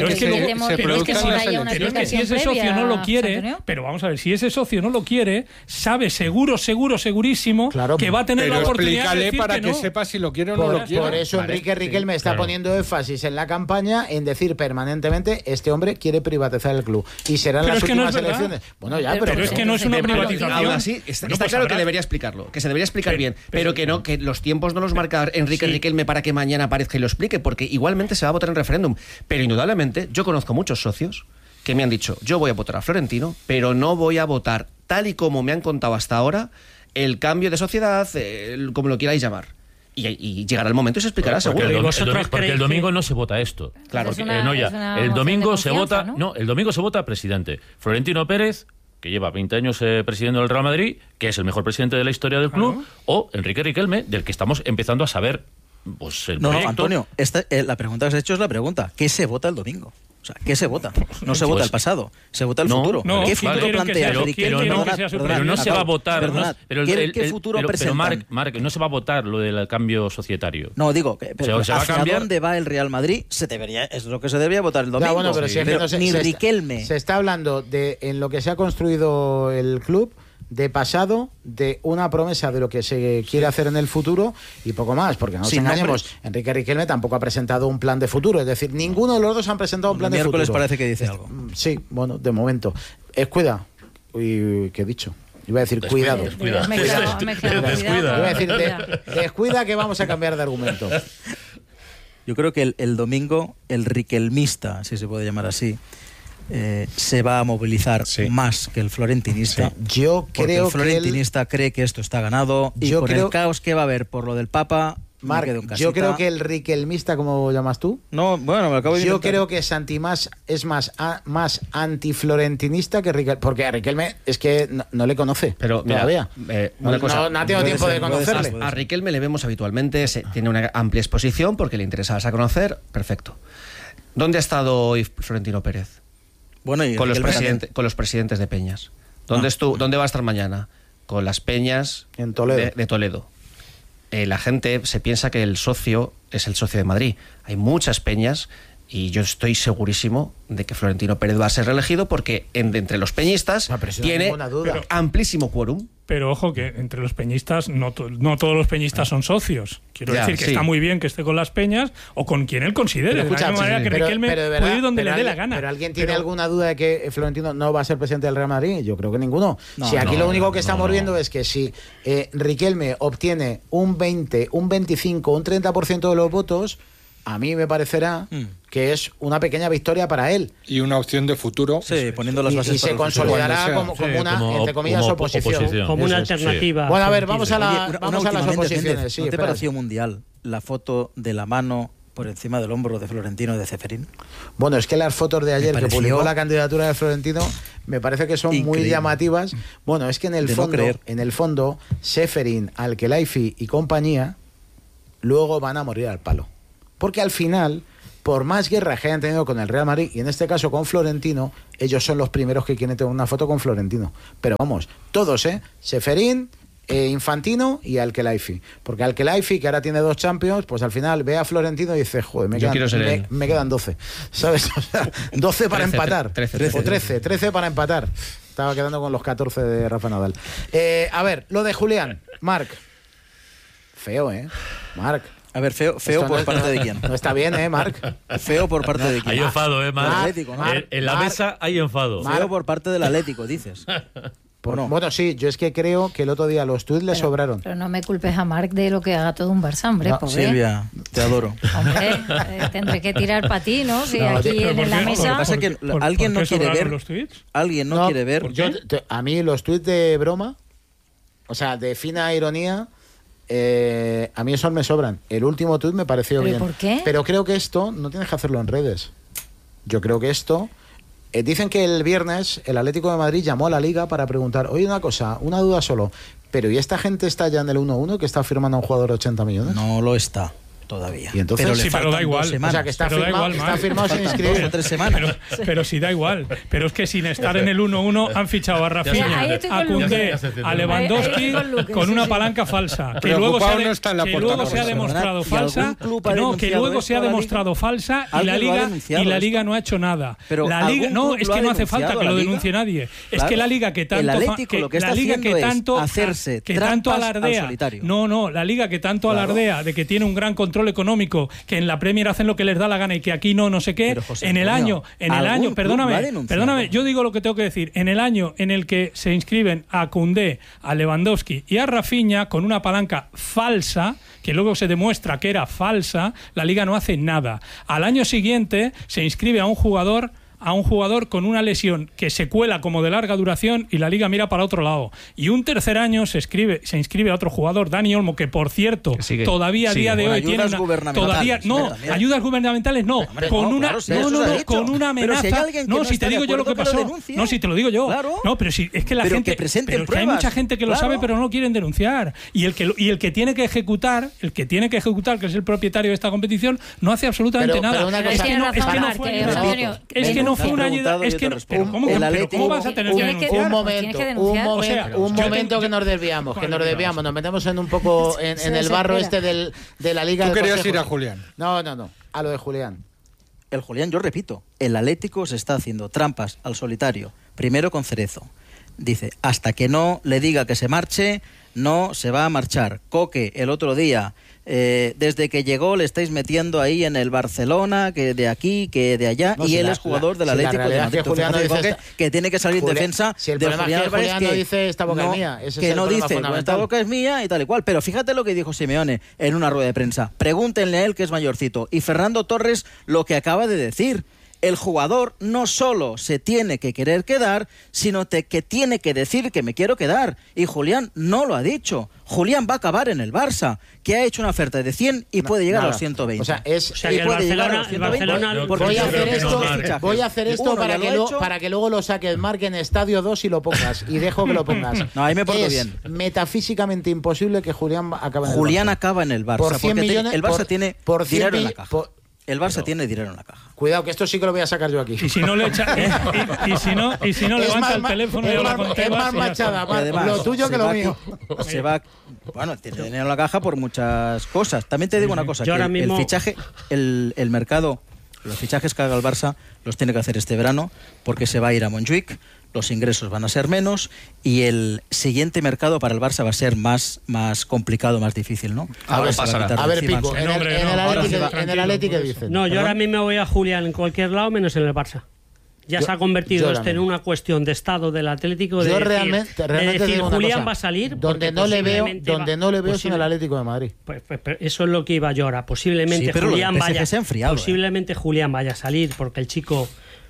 se produzcan las elecciones. Pero es que si ese socio no lo quiere, pero vamos a ver, si ese socio no lo quiere, sabe segurísimo que va a tener la oportunidad de decir para que no. sepa si lo quiere o no lo quiere. Por eso Enrique Riquelme está poniendo énfasis en la campaña en decir permanentemente: este hombre quiere privatizar el club. Y serán las últimas elecciones. Bueno, ya, pero es que no es una privatización. Aún así, está claro que debería explicarlo, que se debería explicar bien, pero que no, que los tiempos no los marca Enrique Riquelme para que mañana aparezca y lo explique, porque igualmente se va a votar en referéndum. Pero indudablemente, yo conozco muchos socios que me han dicho: yo voy a votar a Florentino, pero no voy a votar tal y como me han contado hasta ahora el cambio de sociedad, como lo queráis llamar. Y llegará el momento y se explicará, seguro. Porque el domingo no se vota esto. Claro, el domingo se vota, el domingo se vota presidente. Florentino Pérez, que lleva 20 años presidiendo el Real Madrid, que es el mejor presidente de la historia del club, o Enrique Riquelme, del que estamos empezando a saber pues el proyecto. No, Antonio, la pregunta que has hecho es la pregunta: ¿qué se vota el domingo? O sea, ¿qué se vota? No se vota el pasado, se vota el futuro. ¿Qué futuro plantea Riquelme? Pero no se va a votar. ¿Qué futuro presentan? Marc, no se va a votar lo del cambio societario. No, digo, pero se va a cambiar. ¿Dónde va el Real Madrid? Es lo que se debería votar el domingo. Pero si es que ni Riquelme. Se está hablando de en lo que se ha construido el club, de pasado, de una promesa de lo que se quiere hacer en el futuro y poco más, porque no nos engañemos, Enrique Riquelme tampoco ha presentado un plan de futuro, es decir, ninguno de los dos han presentado un plan de futuro. Miércoles parece que dice algo. Sí, bueno, de momento. Cuida. Uy, ¿qué he dicho? Iba a decir cuidado. Descuida. Iba a decir descuida, que vamos a cambiar de argumento. Yo creo que el domingo el riquelmista, si se puede llamar así, se va a movilizar más que el florentinista. Yo creo el florentinista cree que esto está ganado y con el caos que va a haber por lo del Papa. Marc, yo creo que el riquelmista, ¿cómo lo llamas tú? No, bueno, me acabo de inventar. Yo creo que Santi es más antiflorentinista que Riquelme, porque a Riquelme es que no le conoce. Pero todavía. Una cosa, no ha tenido tiempo de conocerle. A Riquelme le vemos habitualmente, tiene una amplia exposición porque le interesa a conocer, perfecto. ¿Dónde ha estado hoy Florentino Pérez? Bueno, y con los presidentes de peñas. ¿Dónde va a estar mañana? Con las peñas en Toledo. De Toledo. La gente se piensa que el socio es el socio de Madrid. Hay muchas peñas y yo estoy segurísimo de que Florentino Pérez va a ser reelegido porque entre los peñistas tiene amplísimo quórum. Pero ojo que entre los peñistas no todos los peñistas son socios. Quiero decir que está muy bien que esté con las peñas o con quien él considere. De la misma manera que Riquelme puede ir donde le dé la gana. ¿Pero alguien tiene alguna duda de que Florentino no va a ser presidente del Real Madrid? Yo creo que ninguno. Lo único que estamos viendo es que si Riquelme obtiene un 20, un 25, un 30% de los votos, a mí me parecerá que es una pequeña victoria para él. Y una opción de futuro. Sí, poniendo las bases y se consolidará como una, entre comillas, oposición. Como una alternativa. Sí. Bueno, a ver, vamos a Oye, las oposiciones. Sí, ¿No te espera. pareció mundial la foto de la mano por encima del hombro de Florentino y de Ceferín? Bueno, es que las fotos de ayer que pareció publicó la candidatura de Florentino me parece que son muy increíble. llamativas. Bueno, es que en el fondo, Ceferín, Al-Khelaifi y compañía luego van a morir al palo. Porque al final, por más guerra que hayan tenido con el Real Madrid, y en este caso con Florentino, ellos son los primeros que quieren tener una foto con Florentino. Pero vamos, todos, Ceferín, Infantino y Al-Khelaifi. Porque Al-Khelaifi, que ahora tiene 2 Champions, pues al final ve a Florentino y dice, joder, me quedan 12. ¿Sabes? O sea, 12 para empatar. 13 para empatar. Estaba quedando con los 14 de Rafa Nadal. A ver, lo de Julián. Marc. Feo, Marc. A ver, feo por parte de quién. No está bien, Marc. Feo por parte de quién. Hay enfado, Marc. Atlético, ¿no? En la mesa hay enfado. Feo por parte del Atlético, dices. Bueno, sí, yo es que creo que el otro día los tuits le sobraron. Pero no me culpes a Marc de lo que haga todo un Barça, hombre. No, pobre. Silvia, te adoro. Hombre, tendré que tirar para ti, ¿no? Si aquí en la mesa... Lo que pasa es que alguien no quiere ver... los tweets? Alguien no quiere ver... A mí los tuits de broma, o sea, de fina ironía... a mí esos me sobran. El último tuit me pareció bien. ¿Por qué? Pero creo que esto no tienes que hacerlo en redes. Yo creo que esto... dicen que el viernes el Atlético de Madrid llamó a la Liga para preguntar, oye, una cosa, una duda solo, pero ¿y esta gente está ya en el 1-1 que está firmando a un jugador de 80 millones? No lo está todavía. Y entonces, pero da igual. O sea, que está firmado sin inscribir. 2 o 3 semanas. Pero sí da igual. Pero es que sin estar en el 1-1 han fichado a Rafinha, a Koundé, a Lewandowski con una palanca falsa. Que luego se ha demostrado falsa. Que luego se ha demostrado falsa y la Liga no ha hecho nada. La Liga no, es que no hace falta que lo denuncie nadie. Es que la Liga que tanto alardea. No, la Liga que tanto alardea de que tiene un gran control económico, que en la Premier hacen lo que les da la gana y que aquí no sé qué, José, en el año, perdóname, yo digo lo que tengo que decir, en el año en el que se inscriben a Koundé, a Lewandowski y a Rafinha con una palanca falsa, que luego se demuestra que era falsa, la Liga no hace nada. Al año siguiente se inscribe a un jugador con una lesión que se cuela como de larga duración y la Liga mira para otro lado. Y un tercer año se inscribe a otro jugador, Dani Olmo, que por cierto, todavía a día de hoy tiene ayudas gubernamentales no, con una amenaza. Si te digo yo lo que pasó. No, si te lo digo yo. Claro. No, pero si es que la gente, pero es que hay mucha gente que lo sabe pero no lo quieren denunciar. Y el que tiene que ejecutar, que es el propietario de esta competición, no hace absolutamente nada. ¿Cómo vas a tener que denunciar? Un momento que nos desviamos, nos metemos en un poco en el barro de la Liga. ¿Tú querías ir a Julián? No, a lo de Julián. El Julián, yo repito, el Atlético se está haciendo trampas al solitario, primero con Cerezo. Dice, hasta que no le diga que se marche, no se va a marchar. Coque, el otro día, desde que llegó le estáis metiendo ahí en el Barcelona, que de aquí, que de allá, y él es jugador del Atlético de Madrid. Que tiene que salir en defensa si el de Julián Álvarez, que no dice esta boca es mía. Que no dice esta boca es mía y tal y cual. Pero fíjate lo que dijo Simeone en una rueda de prensa. Pregúntenle a él, que es mayorcito. Y Fernando Torres lo que acaba de decir. El jugador no solo se tiene que querer quedar, sino que tiene que decir que me quiero quedar. Y Julián no lo ha dicho. Julián va a acabar en el Barça, que ha hecho una oferta de 100 y puede llegar a los 120. O sea, el Barcelona voy a hacer esto para que luego lo saques, Marc, en Estadio 2 y lo pongas. Y dejo que lo pongas. No, ahí me porto bien. Metafísicamente imposible que Julián acabe en el Barça. Julián acaba en el Barça. Por 100 millones, el Barça tiene dinero en la caja. El Barça tiene dinero en la caja. Cuidado, que esto sí que lo voy a sacar yo aquí. Y si no le echa, y si no levanta el teléfono y habla con Tebas. Es más machada, además, lo tuyo que lo mío. Tiene dinero en la caja por muchas cosas. También te digo una cosa, que el fichaje, el mercado, los fichajes que haga el Barça los tiene que hacer este verano, porque se va a ir a Montjuic, los ingresos van a ser menos y el siguiente mercado para el Barça va a ser más complicado, más difícil, ¿no? A ver, Pico, en el Atlético dicen. No, yo ahora mismo voy a Julián en cualquier lado menos en el Barça. Ya se ha convertido esto en una cuestión de estado del Atlético. Yo de realmente decir digo una Julián cosa, va a salir. Donde no le veo es en el Atlético de Madrid. Pues eso es lo que iba yo ahora. Posiblemente Julián vaya a salir porque el chico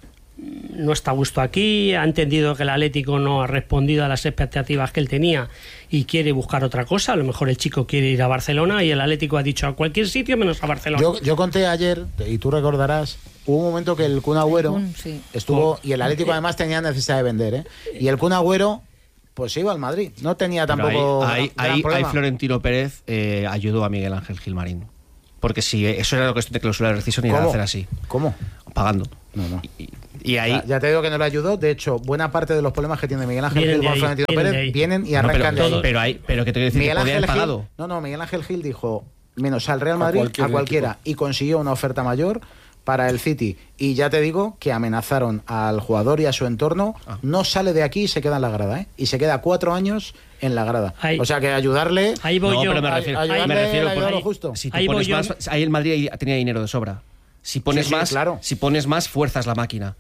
no está a gusto aquí, ha entendido que el Atlético no ha respondido a las expectativas que él tenía y quiere buscar otra cosa. A lo mejor el chico quiere ir a Barcelona y el Atlético ha dicho a cualquier sitio menos a Barcelona. Yo conté ayer, y tú recordarás, hubo un momento que el Kun Agüero estuvo, y el Atlético además tenía necesidad de vender, y el Kun Agüero pues iba al Madrid, no tenía tampoco ahí Florentino Pérez ayudó a Miguel Ángel Gilmarín, porque si eso era la cuestión de cláusula de rescisión, iba a hacer así. ¿Cómo? Pagando. No. Y ahí... Ya te digo que no le ayudó. De hecho, buena parte de los problemas que tiene Miguel Ángel Gil con Florentino Pérez vienen y arrancan de ahí. Pero que te quiero decir, Miguel que podía haber Ángel pagado. Gil, Miguel Ángel Gil dijo menos al Real Madrid, a cualquiera, y consiguió una oferta mayor para el City. Y ya te digo que amenazaron al jugador y a su entorno. No sale de aquí y se queda en la grada, y se queda 4 años en la grada. O sea que ayudarle. Ahí voy yo. Pero me refiero justo. Si tú pones más, ahí el Madrid tenía dinero de sobra. Si pones si pones más, fuerzas la máquina.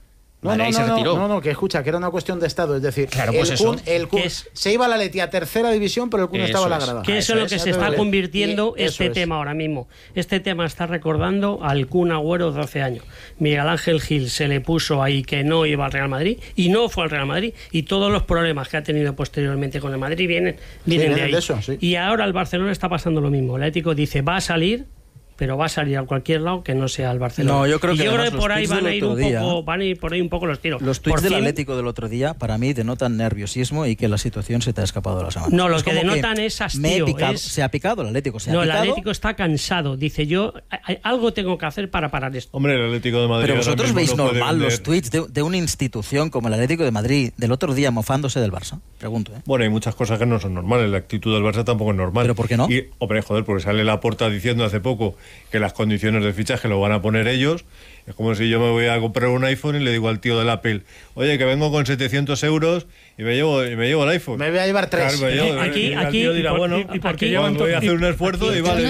No, que escucha, que era una cuestión de estado, es decir, el Kun se iba a la Leti a tercera división, pero el Kun estaba en la grada. Que eso es lo que se está convirtiendo tema ahora mismo. Este tema está recordando al Kun Agüero de hace años. Miguel Ángel Gil se le puso ahí que no iba al Real Madrid y no fue al Real Madrid, y todos los problemas que ha tenido posteriormente con el Madrid vienen de ahí. Y ahora el Barcelona está pasando lo mismo. El Atlético dice va a salir, pero va a salir a cualquier lado que no sea el Barcelona. No, yo creo que por ahí van a ir por ahí un poco los tiros. Los tuits del Atlético del otro día, para mí, denotan nerviosismo y que la situación se te ha escapado de las manos. No, lo que denotan es hastío. Se ha picado el Atlético. El Atlético está cansado. Dice, yo algo tengo que hacer para parar esto. Hombre, el Atlético de Madrid... Pero vosotros veis normal los tuits de una institución como el Atlético de Madrid del otro día mofándose del Barça. Pregunto, Bueno, hay muchas cosas que no son normales. La actitud del Barça tampoco es normal. ¿Pero por qué no? Y, hombre, porque sale Laporta diciendo hace poco que las condiciones de fichaje lo van a poner ellos. Es como si yo me voy a comprar un iPhone y le digo al tío del Apple, oye, que vengo con 700 euros y me llevo el iPhone. Me voy a llevar 3. Claro, aquí el tío dirá, bueno, ¿y por qué voy a hacer un esfuerzo y vale,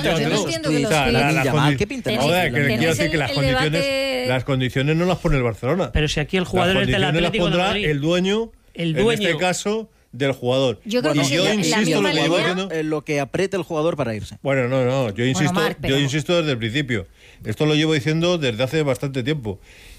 quiero decir que las condiciones no las pone el Barcelona. Pero si aquí el jugador es del Atlético las pondrá el dueño, en este caso, del jugador. Yo creo que insisto lo que apriete el jugador para irse. Bueno, no, yo insisto desde el principio. Esto lo llevo diciendo desde hace bastante tiempo.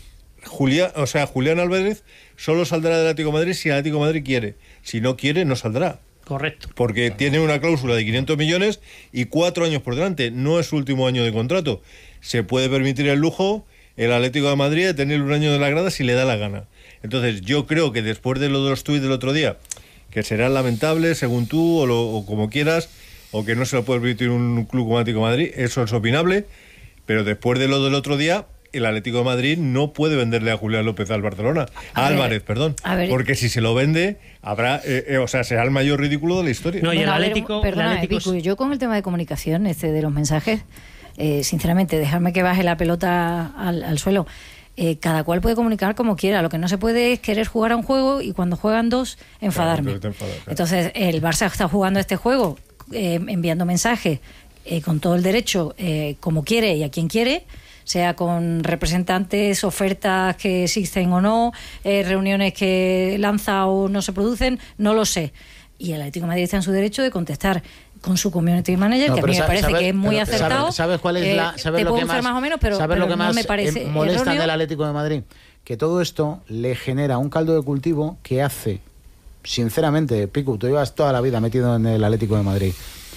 Julián Álvarez solo saldrá del Atlético de Madrid si el Atlético de Madrid quiere. Si no quiere, no saldrá. Correcto. Porque tiene una cláusula de 500 millones y 4 años por delante. No es su último año de contrato. Se puede permitir el lujo el Atlético de Madrid de tener un año de la grada si le da la gana. Entonces yo creo que después de lo de los tuits del otro día, que serán lamentables según tú o como quieras, o que no se lo puede permitir un club como Atlético de Madrid, eso es opinable, pero después de lo del otro día, el Atlético de Madrid no puede venderle a Julián López al Barcelona, Álvarez, porque si se lo vende, habrá, será el mayor ridículo de la historia. No, y el Atlético... yo con el tema de comunicación, de los mensajes, sinceramente, dejarme que baje la pelota al suelo. Cada cual puede comunicar como quiera. Lo que no se puede es querer jugar a un juego y cuando juegan dos, enfadarme. Claro. Entonces, el Barça está jugando este juego, enviando mensajes con todo el derecho, como quiere y a quien quiere, sea con representantes, ofertas que existen o no, reuniones que lanza o no se producen, no lo sé. Y el Atlético de Madrid está en su derecho de contestar con su community manager, que a mí me parece que es muy acertado. ¿Sabes cuál es te puedo usar más o menos, pero no me parece molesta erróneo. del Atlético de Madrid? Que todo esto le genera un caldo de cultivo que hace, sinceramente, Picu, tú llevas toda la vida metido en el Atlético de Madrid.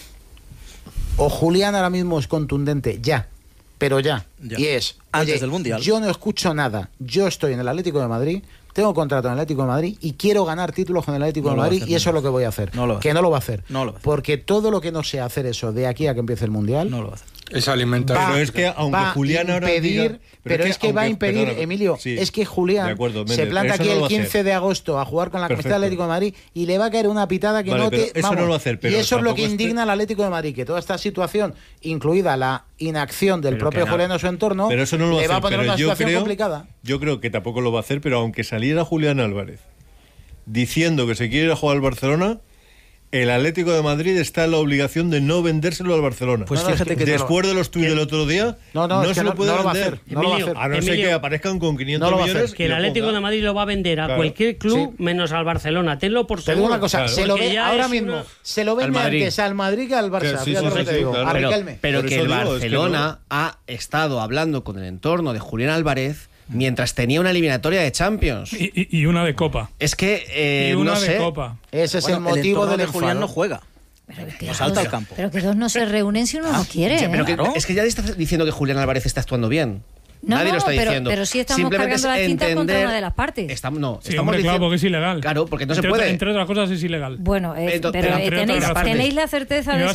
O Julián ahora mismo es contundente, pero ya. Y es, antes del Mundial. Yo no escucho nada, yo estoy en el Atlético de Madrid, tengo contrato en el Atlético de Madrid y quiero ganar títulos con el Atlético de Madrid y eso es lo que voy a hacer. No lo va a hacer. Porque todo lo que no sea hacer eso de aquí a que empiece el Mundial... No lo va a hacer. Es alimentar. Pero es que aunque Julián ahora diga, va a impedir, Emilio, es que Julián se planta aquí el 15 de agosto a jugar con la camiseta del Atlético de Madrid y le va a caer una pitada que eso no lo va a hacer. Y eso es lo que indigna al Atlético de Madrid, que toda esta situación, incluida la inacción del propio Julián en su entorno, pero eso no lo le va a hacer, poner una situación complicada. Yo creo que tampoco lo va a hacer, pero aunque saliera Julián Álvarez diciendo que se quiere ir a jugar al Barcelona, el Atlético de Madrid está en la obligación de no vendérselo al Barcelona. Pues fíjate que después de los tuits del otro día, no se lo puede vender. No lo va a hacer. A no ser que aparezcan con 500 millones. Que el Atlético de Madrid lo va a vender a cualquier club menos al Barcelona. Tenlo por seguro. Te digo una cosa, claro. se lo ve ahora mismo. Se lo vende antes al Madrid que al Barça. Pero que el Barcelona ha estado hablando con el entorno de Julián Álvarez mientras tenía una eliminatoria de Champions. Y una de Copa. Es que una no de sé. Copa. Ese es el motivo del enfado. Julián no juega. No salta al campo. Pero que dos no se reúnen si uno no quiere. Pero es que ya estás diciendo que Julián Álvarez está actuando bien. Nadie lo está diciendo. Pero sí estamos Simplemente cargando la cinta contra una de las partes. Estamos hombre, claro, porque es ilegal. Claro, porque no se puede. Entre otras cosas es ilegal. Bueno, ¿tenéis la certeza de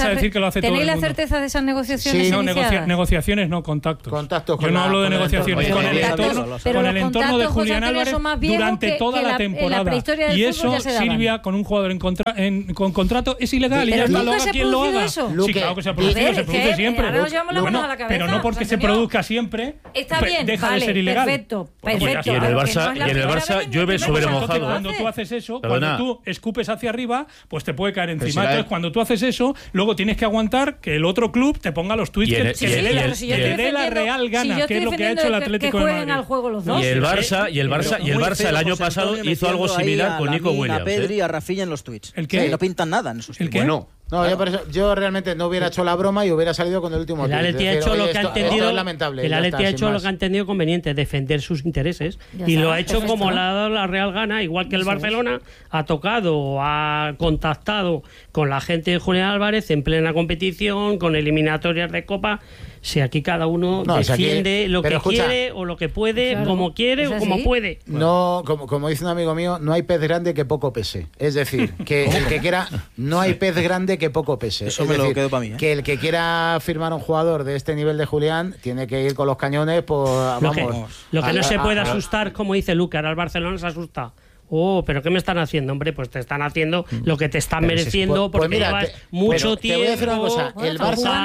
esas negociaciones iniciadas? Negociaciones no, contactos. Yo no hablo de negociaciones. Con el entorno de Julián Álvarez durante toda la temporada. Y eso, Silvia, con un jugador con contrato, es ilegal. Y Pero ya nunca se ha producido eso. Sí, claro que se ha producido, se produce siempre. Pero no porque se produzca siempre. Está bien, deja de ser ilegal. Perfecto. Y en el Barça llueve sobre mojado. Cuando tú haces eso, cuando tú escupes hacia arriba, pues te puede caer encima. Entonces, cuando tú haces eso, luego tienes que aguantar que el otro club te ponga los tweets que le dé la real gana, que es lo que ha hecho el Atlético de Madrid. Y el Barça el año pasado hizo algo similar con Nico Williams. A Pedri y a Rafinha en los tweets. ¿El qué? No pintan nada en esos tweets. No, yo realmente no hubiera hecho la broma y hubiera salido con el último tweet. El Atleti ha hecho lo que ha entendido. El Atleti ha hecho lo que ha entendido conveniente, defender sus intereses. Y lo ha hecho como le ha dado la real gana, igual que el Barcelona ha tocado, ha contactado con la gente de Julián Álvarez en plena competición, con eliminatorias de Copa. Si aquí cada uno defiende lo que quiere o lo que puede, como quiere o como puede. No, como dice un amigo mío, no hay pez grande que poco pese. Es decir, que el que quiera, no hay pez grande que poco pese. Eso me lo quedo para mí. Que el que quiera firmar un jugador de este nivel de Julián tiene que ir con los cañones, pues vamos. Lo que no se puede asustar, como dice Luca, ahora el Barcelona se asusta. ¿Pero qué me están haciendo? Hombre, pues te están haciendo lo que te están mereciendo porque llevas mucho tiempo. Te voy a decir una cosa. El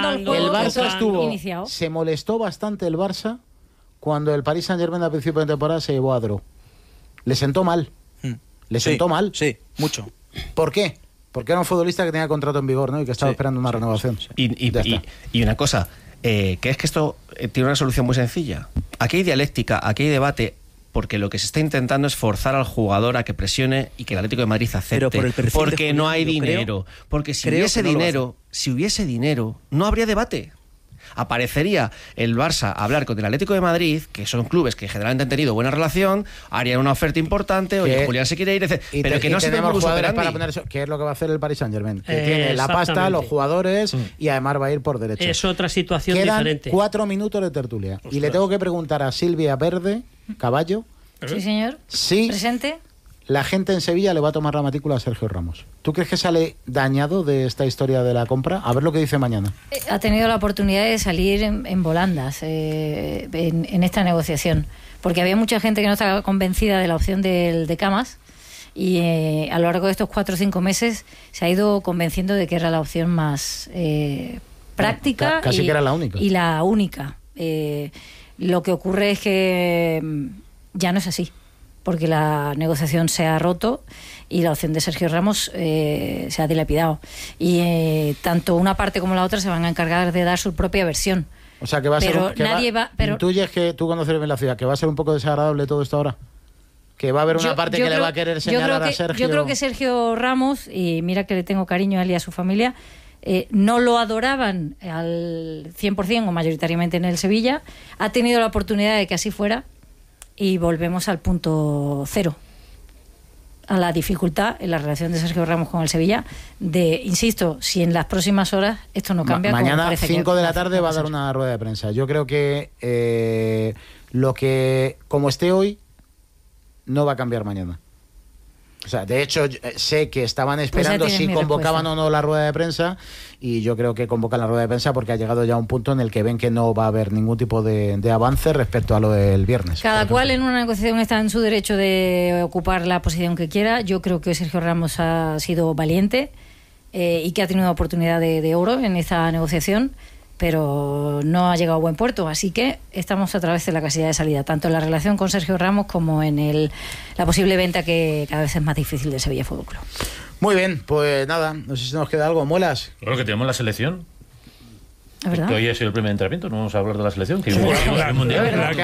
Barça se molestó bastante el Barça cuando el Paris Saint-Germain al principio de temporada se llevó a Dro. Le sentó mal. Sentó mal. Sí, mucho. ¿Por qué? Porque era un futbolista que tenía contrato en vigor, ¿no? Y que estaba esperando una renovación. Y una cosa, que es que esto tiene una solución muy sencilla. Aquí hay dialéctica, aquí hay debate. Porque lo que se está intentando es forzar al jugador a que presione y que el Atlético de Madrid acepte. Porque no hay dinero. Porque si hubiese dinero, no habría debate. Aparecería el Barça a hablar con el Atlético de Madrid, que son clubes que generalmente han tenido buena relación, harían una oferta importante, oye, Julián se quiere ir, pero que no se tenemos jugadores para poner eso, que es lo que va a hacer el Paris Saint-Germain, que tiene la pasta, los jugadores y además va a ir por derecha. Es otra situación diferente. Quedan 4 minutos de tertulia. Ostras. Y le tengo que preguntar a Silvia Verde Caballo. Sí, señor. Sí. Presente. La gente en Sevilla le va a tomar la matrícula a Sergio Ramos. ¿Tú crees que sale dañado de esta historia de la compra? A ver lo que dice mañana. Ha tenido la oportunidad de salir en volandas en esta negociación, porque había mucha gente que no estaba convencida de la opción de Camas y a lo largo de estos 4 o 5 meses se ha ido convenciendo de que era la opción más práctica casi que era la única. Y la única. Lo que ocurre es que ya no es así, porque la negociación se ha roto y la opción de Sergio Ramos se ha dilapidado. Y tanto una parte como la otra se van a encargar de dar su propia versión. O sea, que va a ser... ¿Intuyes que tú conoces bien la ciudad, que va a ser un poco desagradable todo esto ahora? Que va a haber una parte que le va a querer señalar a Sergio. Yo creo que Sergio Ramos, y mira que le tengo cariño a él y a su familia, no lo adoraban al 100% o mayoritariamente en el Sevilla. Ha tenido la oportunidad de que así fuera y volvemos al punto cero, a la dificultad en la relación de Sergio Ramos con el Sevilla insisto, si en las próximas horas esto no cambia. Mañana 5 de la tarde va a dar una rueda de prensa. Yo creo que lo que como esté hoy no va a cambiar mañana. O sea, de hecho, sé que estaban esperando si convocaban o no la rueda de prensa, y yo creo que convocan la rueda de prensa porque ha llegado ya un punto en el que ven que no va a haber ningún tipo de avance respecto a lo del viernes. Cada cual en una negociación está en su derecho de ocupar la posición que quiera. Yo creo que Sergio Ramos ha sido valiente y que ha tenido una oportunidad de oro en esta negociación. pero no ha llegado a buen puerto, así que estamos otra vez en la casilla de salida, tanto en la relación con Sergio Ramos como en la posible venta, que cada vez es más difícil, de Sevilla Fútbol Club. Muy bien, pues nada, no sé si nos queda algo. ¿Muelas? Claro que tenemos la selección. ¿Es verdad? Que hoy ha sido el primer entrenamiento, no vamos a hablar de la selección. Que Sí, el mundial.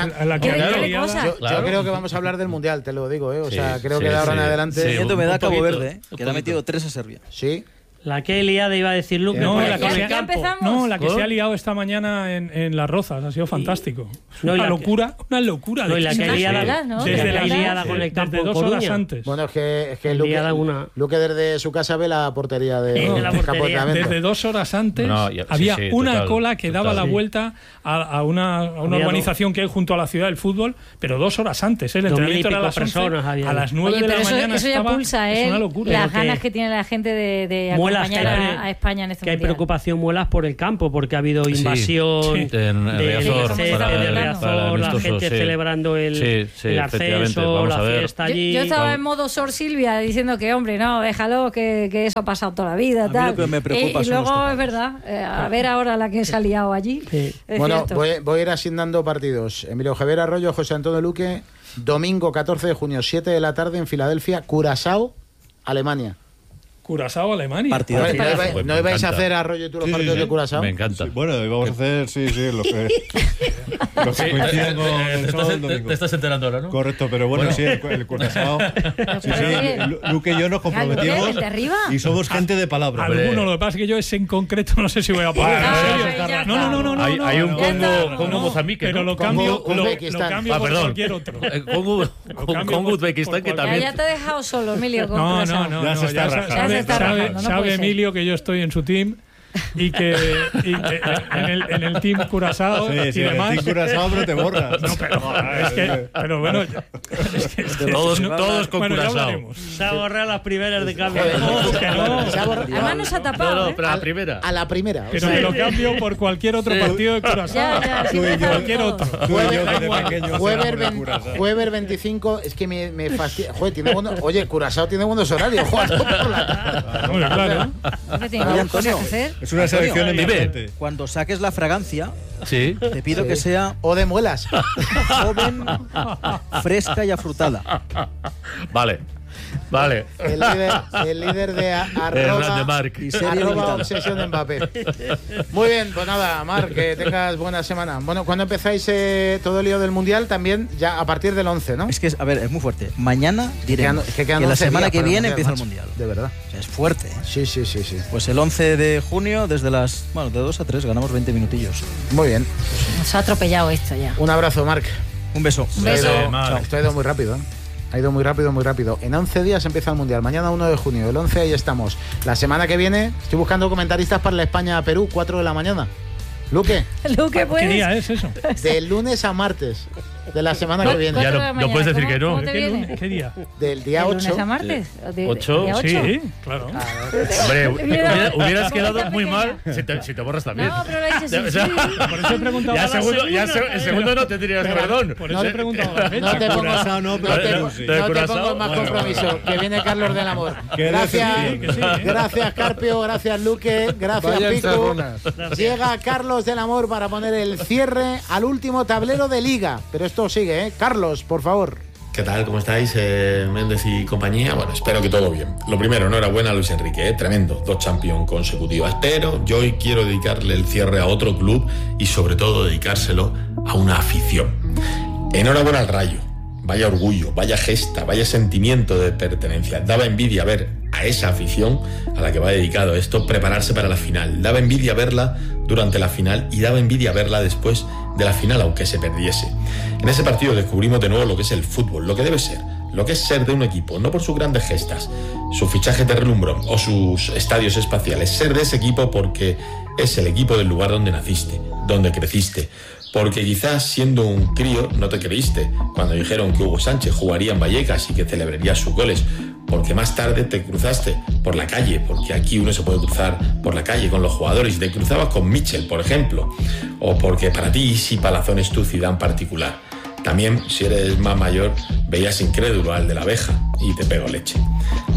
Yo creo que vamos a hablar del mundial, te lo digo, o sea, creo que sí, de ahora en sí. adelante. Siento me da Cabo poquito, Verde, que le ha metido 3 a Serbia. Sí. La que liada iba a decir Luke, No, por la con que el ya campo. empezamos. No, la que ¿Por? se ha liado esta mañana en Las Rozas, ha sido fantástico. No, y una la locura, una locura. No, y la de que Unas liada, velas, ¿no? desde La la liada con el campo desde en 2 horas Coruña. antes. Bueno, es que Liada Luque, una. Luque desde su casa ve la portería de de la del campo de portería. entrenamiento. Desde 2 horas antes No, ya- había sí, una total, cola que daba total. la vuelta a una Había urbanización que hay junto a la ciudad del fútbol, pero 2 horas antes. El 2000 y entrenamiento era a pico las 11, personas había. a las 9 Oye, de pero la mañana eso ya estaba. pulsa, Es una ¿eh? locura. Las Pero que- ganas que tiene la gente de Muelas, acompañar que hay- a España en este Que hay mundial. preocupación, Muelas, por el campo, porque ha habido invasión Sí. En Riazor, de para el Riazor, la amistoso, gente sí. celebrando el efectivamente, ascenso, vamos la a ver. fiesta allí. Yo estaba en modo Sor Silvia diciendo que, hombre, no, déjalo, que eso ha pasado toda la vida. A mí Tal. lo que me preocupa y son los luego tocados. es verdad, a ver ahora la que se ha liado allí. Sí. Es Bueno, cierto. voy a ir asignando partidos. Emilio Javier Arroyo, José Antonio Luque, domingo 14 de junio, 7 de la tarde en Filadelfia, Curazao, Alemania. Curazao, Alemania. Partido. ¿No, parece? ibais- Pues no me ibais a encanta. hacer Arroyo y tú los Sí, partidos sí, de sí. Curazao? Me encanta. Bueno, y vamos a hacer, lo que coinciden con el sábado y el domingo. Te estás enterando ahora, ¿no? Correcto, pero bueno, sí, el Curazao. Sí, bien. Luque y yo nos comprometimos ¿Desde arriba? y somos gente de palabra. Alguno, lo que pasa es que yo ese en concreto no sé si voy a poder. Ah, ¿En serio? ya está. No. Hay un Ya está. Congo, Congo Mozambique, Pero ¿no? lo cambio, Congo, lo Uzbekistán. cambio por cualquier otro. Congo, cambio Congo por Uzbekistán, que cualquier- también. Ya te he dejado solo, Emilio, con No, Curazao. Ya se está rajando. Ya se está rajando, no sabe puede ser. Emilio que yo estoy en su team y que en el team Curazao Sí, y sí, en el demás. Team Curazao, pero te borras. No, pero bueno, es que Todos con bueno, ya Curazao. hablaremos. Se ha borrado las primeras de cambio. No, que no. Se ha borrado- Además nos ha tapado, ¿eh? Pero la primera. A la primera. Pero me lo cambio por cualquier otro partido de Curazao. Ya, sí, Cualquier todos. otro. Tú y yo, que de Jueves, pequeños jueves, éramos ven- Curazao. jueves 25, es que me fastidia. Joder, tiene buenos, oye, Curazao tiene buenos horarios, jugando por la tarde. Hombre, claro. Es que tiene Oye, más cosas Antonio. que hacer. Es una selección Dime. emergente. Cuando saques la fragancia, Sí. te pido que sea O de muelas. joven, fresca y afrutada. Vale. Vale. El líder de Grande Marc. Y serio arroba limitado. obsesión de Mbappé. Muy bien, pues nada, Marc, que tengas buena semana. Bueno, ¿cuándo empezáis todo el lío del Mundial? También ya a partir del 11, ¿no? Es que, a ver, es muy fuerte. Mañana diremos que quedan que la 11 semana días que para el viene Mundial, empieza el macho. Mundial. De verdad. O sea, es fuerte, ¿eh? Sí, sí, sí, sí. Pues el 11 de junio, desde las... Bueno, de 2 a 3, ganamos 20 minutillos. Muy bien. Nos ha atropellado esto ya. Un abrazo, Marc. Un beso. Un beso. Esto ha ido muy rápido, ¿eh? Ha ido muy rápido, muy rápido. En 11 días empieza el Mundial. Mañana 1 de junio. El 11 ahí estamos. La semana que viene estoy buscando comentaristas para la España-Perú, 4 de la mañana. Luque, Luque, ¿Qué ¿puedes? día es eso? de lunes a martes de la semana que viene. Ya Cuatro de la no puedes mañana. decir que no. ¿Cómo te ¿Qué, viene? lunes? ¿Qué día? Del día ¿De 8. lunes a martes? ¿De- ¿Ocho? día Sí, claro. Hombre, Mira, hubieras la quedado bolita muy pequeña. mal si te borras también. No, pero lo he dicho O sí, sea, sí. Por eso he preguntado. Ya a la segundo, ya segunda. el segundo no tendrías perdón. Por eso he preguntado la fecha. No te pongo, Curazao no, pero no te, Perú sí. no te Curazao, pongo más bueno. compromiso. Que viene Carlos del Amor. Que Gracias, que sí, ¿eh? gracias Carpio, gracias Luque, gracias Vaya Pico. encerronas. Llega Carlos del Amor para poner el cierre al último tablero de Liga. Pero esto sigue, ¿eh? Carlos, por favor. ¿Qué tal? ¿Cómo estáis? Méndez y compañía. Bueno, espero que todo bien. Lo primero, enhorabuena a Luis Enrique, tremendo. 2 Champions consecutivas. Pero yo hoy quiero dedicarle el cierre a otro club y sobre todo dedicárselo a una afición. Enhorabuena al Rayo. Vaya orgullo, vaya gesta, vaya sentimiento de pertenencia. Daba envidia ver a esa afición a la que va dedicado esto prepararse para la final. Daba envidia verla durante la final y daba envidia verla después de la final, aunque se perdiese. En ese partido descubrimos de nuevo lo que es el fútbol, lo que debe ser, lo que es ser de un equipo, no por sus grandes gestas, su fichaje de relumbrón o sus estadios espaciales, ser de ese equipo porque es el equipo del lugar donde naciste, donde creciste. Porque quizás siendo un crío no te creíste cuando dijeron que Hugo Sánchez jugaría en Vallecas y que celebraría sus goles. Porque más tarde te cruzaste por la calle, porque aquí uno se puede cruzar por la calle con los jugadores y te cruzabas con Mitchell, por ejemplo. O porque para ti Isi Palazón es tu ciudad en particular. También, si eres más mayor, veías incrédulo al de la abeja y te pegó leche.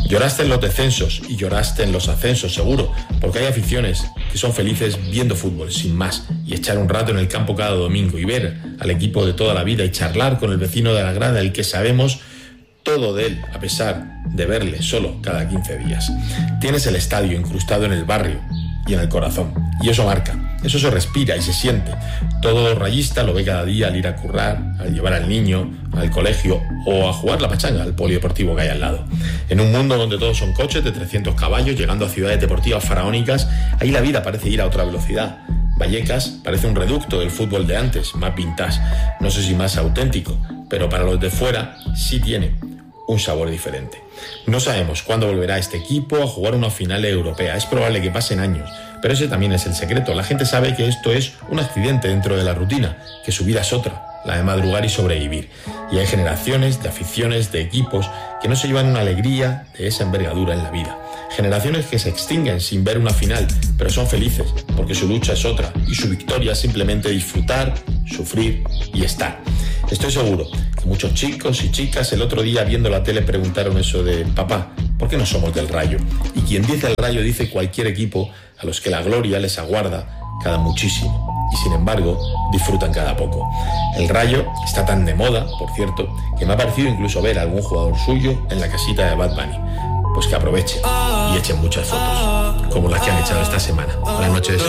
Lloraste en los descensos y lloraste en los ascensos, seguro, porque hay aficiones que son felices viendo fútbol, sin más, y echar un rato en el campo cada domingo y ver al equipo de toda la vida y charlar con el vecino de la grada, el que sabemos todo de él, a pesar de verle solo cada 15 días. Tienes el estadio incrustado en el barrio y en el corazón, y eso marca, eso se respira y se siente. Todo rayista lo ve cada día al ir a currar, al llevar al niño al colegio o a jugar la pachanga al polideportivo que hay al lado. En un mundo donde todos son coches de 300 caballos llegando a ciudades deportivas faraónicas, ahí la vida parece ir a otra velocidad. Vallecas parece un reducto del fútbol de antes, más vintage, no sé si más auténtico, pero para los de fuera sí tiene un sabor diferente. No sabemos cuándo volverá este equipo a jugar una final europea. Es probable que pasen años, pero ese también es el secreto. La gente sabe que esto es un accidente dentro de la rutina, que su vida es otra, la de madrugar y sobrevivir. Y hay generaciones de aficiones, de equipos que no se llevan una alegría de esa envergadura en la vida. Generaciones que se extinguen sin ver una final, pero son felices porque su lucha es otra y su victoria es simplemente disfrutar, sufrir y estar. Estoy seguro que muchos chicos y chicas el otro día viendo la tele preguntaron eso de papá, ¿por qué no somos del Rayo? Y quien dice el Rayo dice cualquier equipo a los que la gloria les aguarda cada muchísimo y sin embargo disfrutan cada poco. El Rayo está tan de moda, por cierto, que me ha parecido incluso ver a algún jugador suyo en la casita de Bad Bunny. Pues que aprovechen y echen muchas fotos, como las que han echado esta semana. Buenas noches.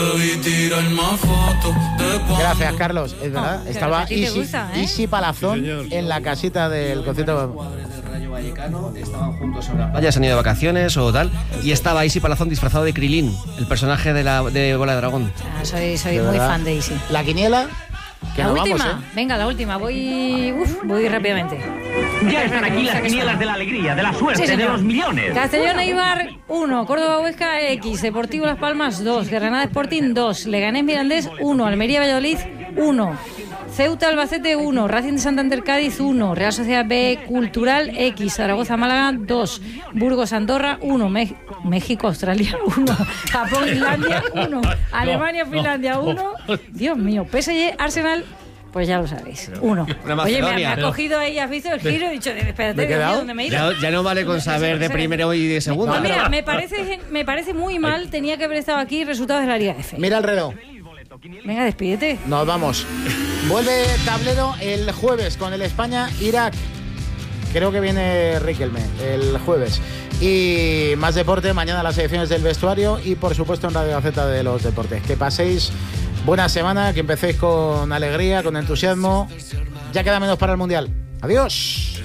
Gracias, Carlos. Es verdad, estaba Isi Palazón en la casita del concierto. Estaban juntos sobre la playa, se han ido de vacaciones o tal, y estaba Isi Palazón disfrazado de Krilin, el personaje de Bola de Dragón. Soy muy fan de Isi. La quiniela. La última, venga, la última, voy rápidamente. Ya están aquí las quinielas de la alegría, de la suerte, de los millones. Castellón Eibar 1, Córdoba Huesca X, Deportivo Las Palmas 2, Granada Sporting 2, Leganés Mirandés 1, Almería Valladolid 1, Ceuta Albacete 1, Racing de Santander Cádiz 1, Real Sociedad B Cultural X, Zaragoza Málaga 2, Burgos Andorra 1, México Australia 1, Japón Islandia 1, Alemania Finlandia 1, Dios mío, PSG Arsenal, pues ya lo sabéis, 1. Oye, me ha cogido ahí, has visto el giro y he dicho, espérate, ¿dónde me he ido? Ya no vale con saber de primero y de segundo. No, mira, me parece muy mal, tenía que haber estado aquí resultados de la Liga F. Mira el reloj. Venga, despídete. Nos vamos. Vuelve tablero el jueves con el España-Irak. Creo que viene Riquelme el jueves. Y más deporte, mañana las ediciones del vestuario y por supuesto en Radio Gaceta de los Deportes. Que paséis buena semana, que empecéis con alegría, con entusiasmo. Ya queda menos para el Mundial. Adiós.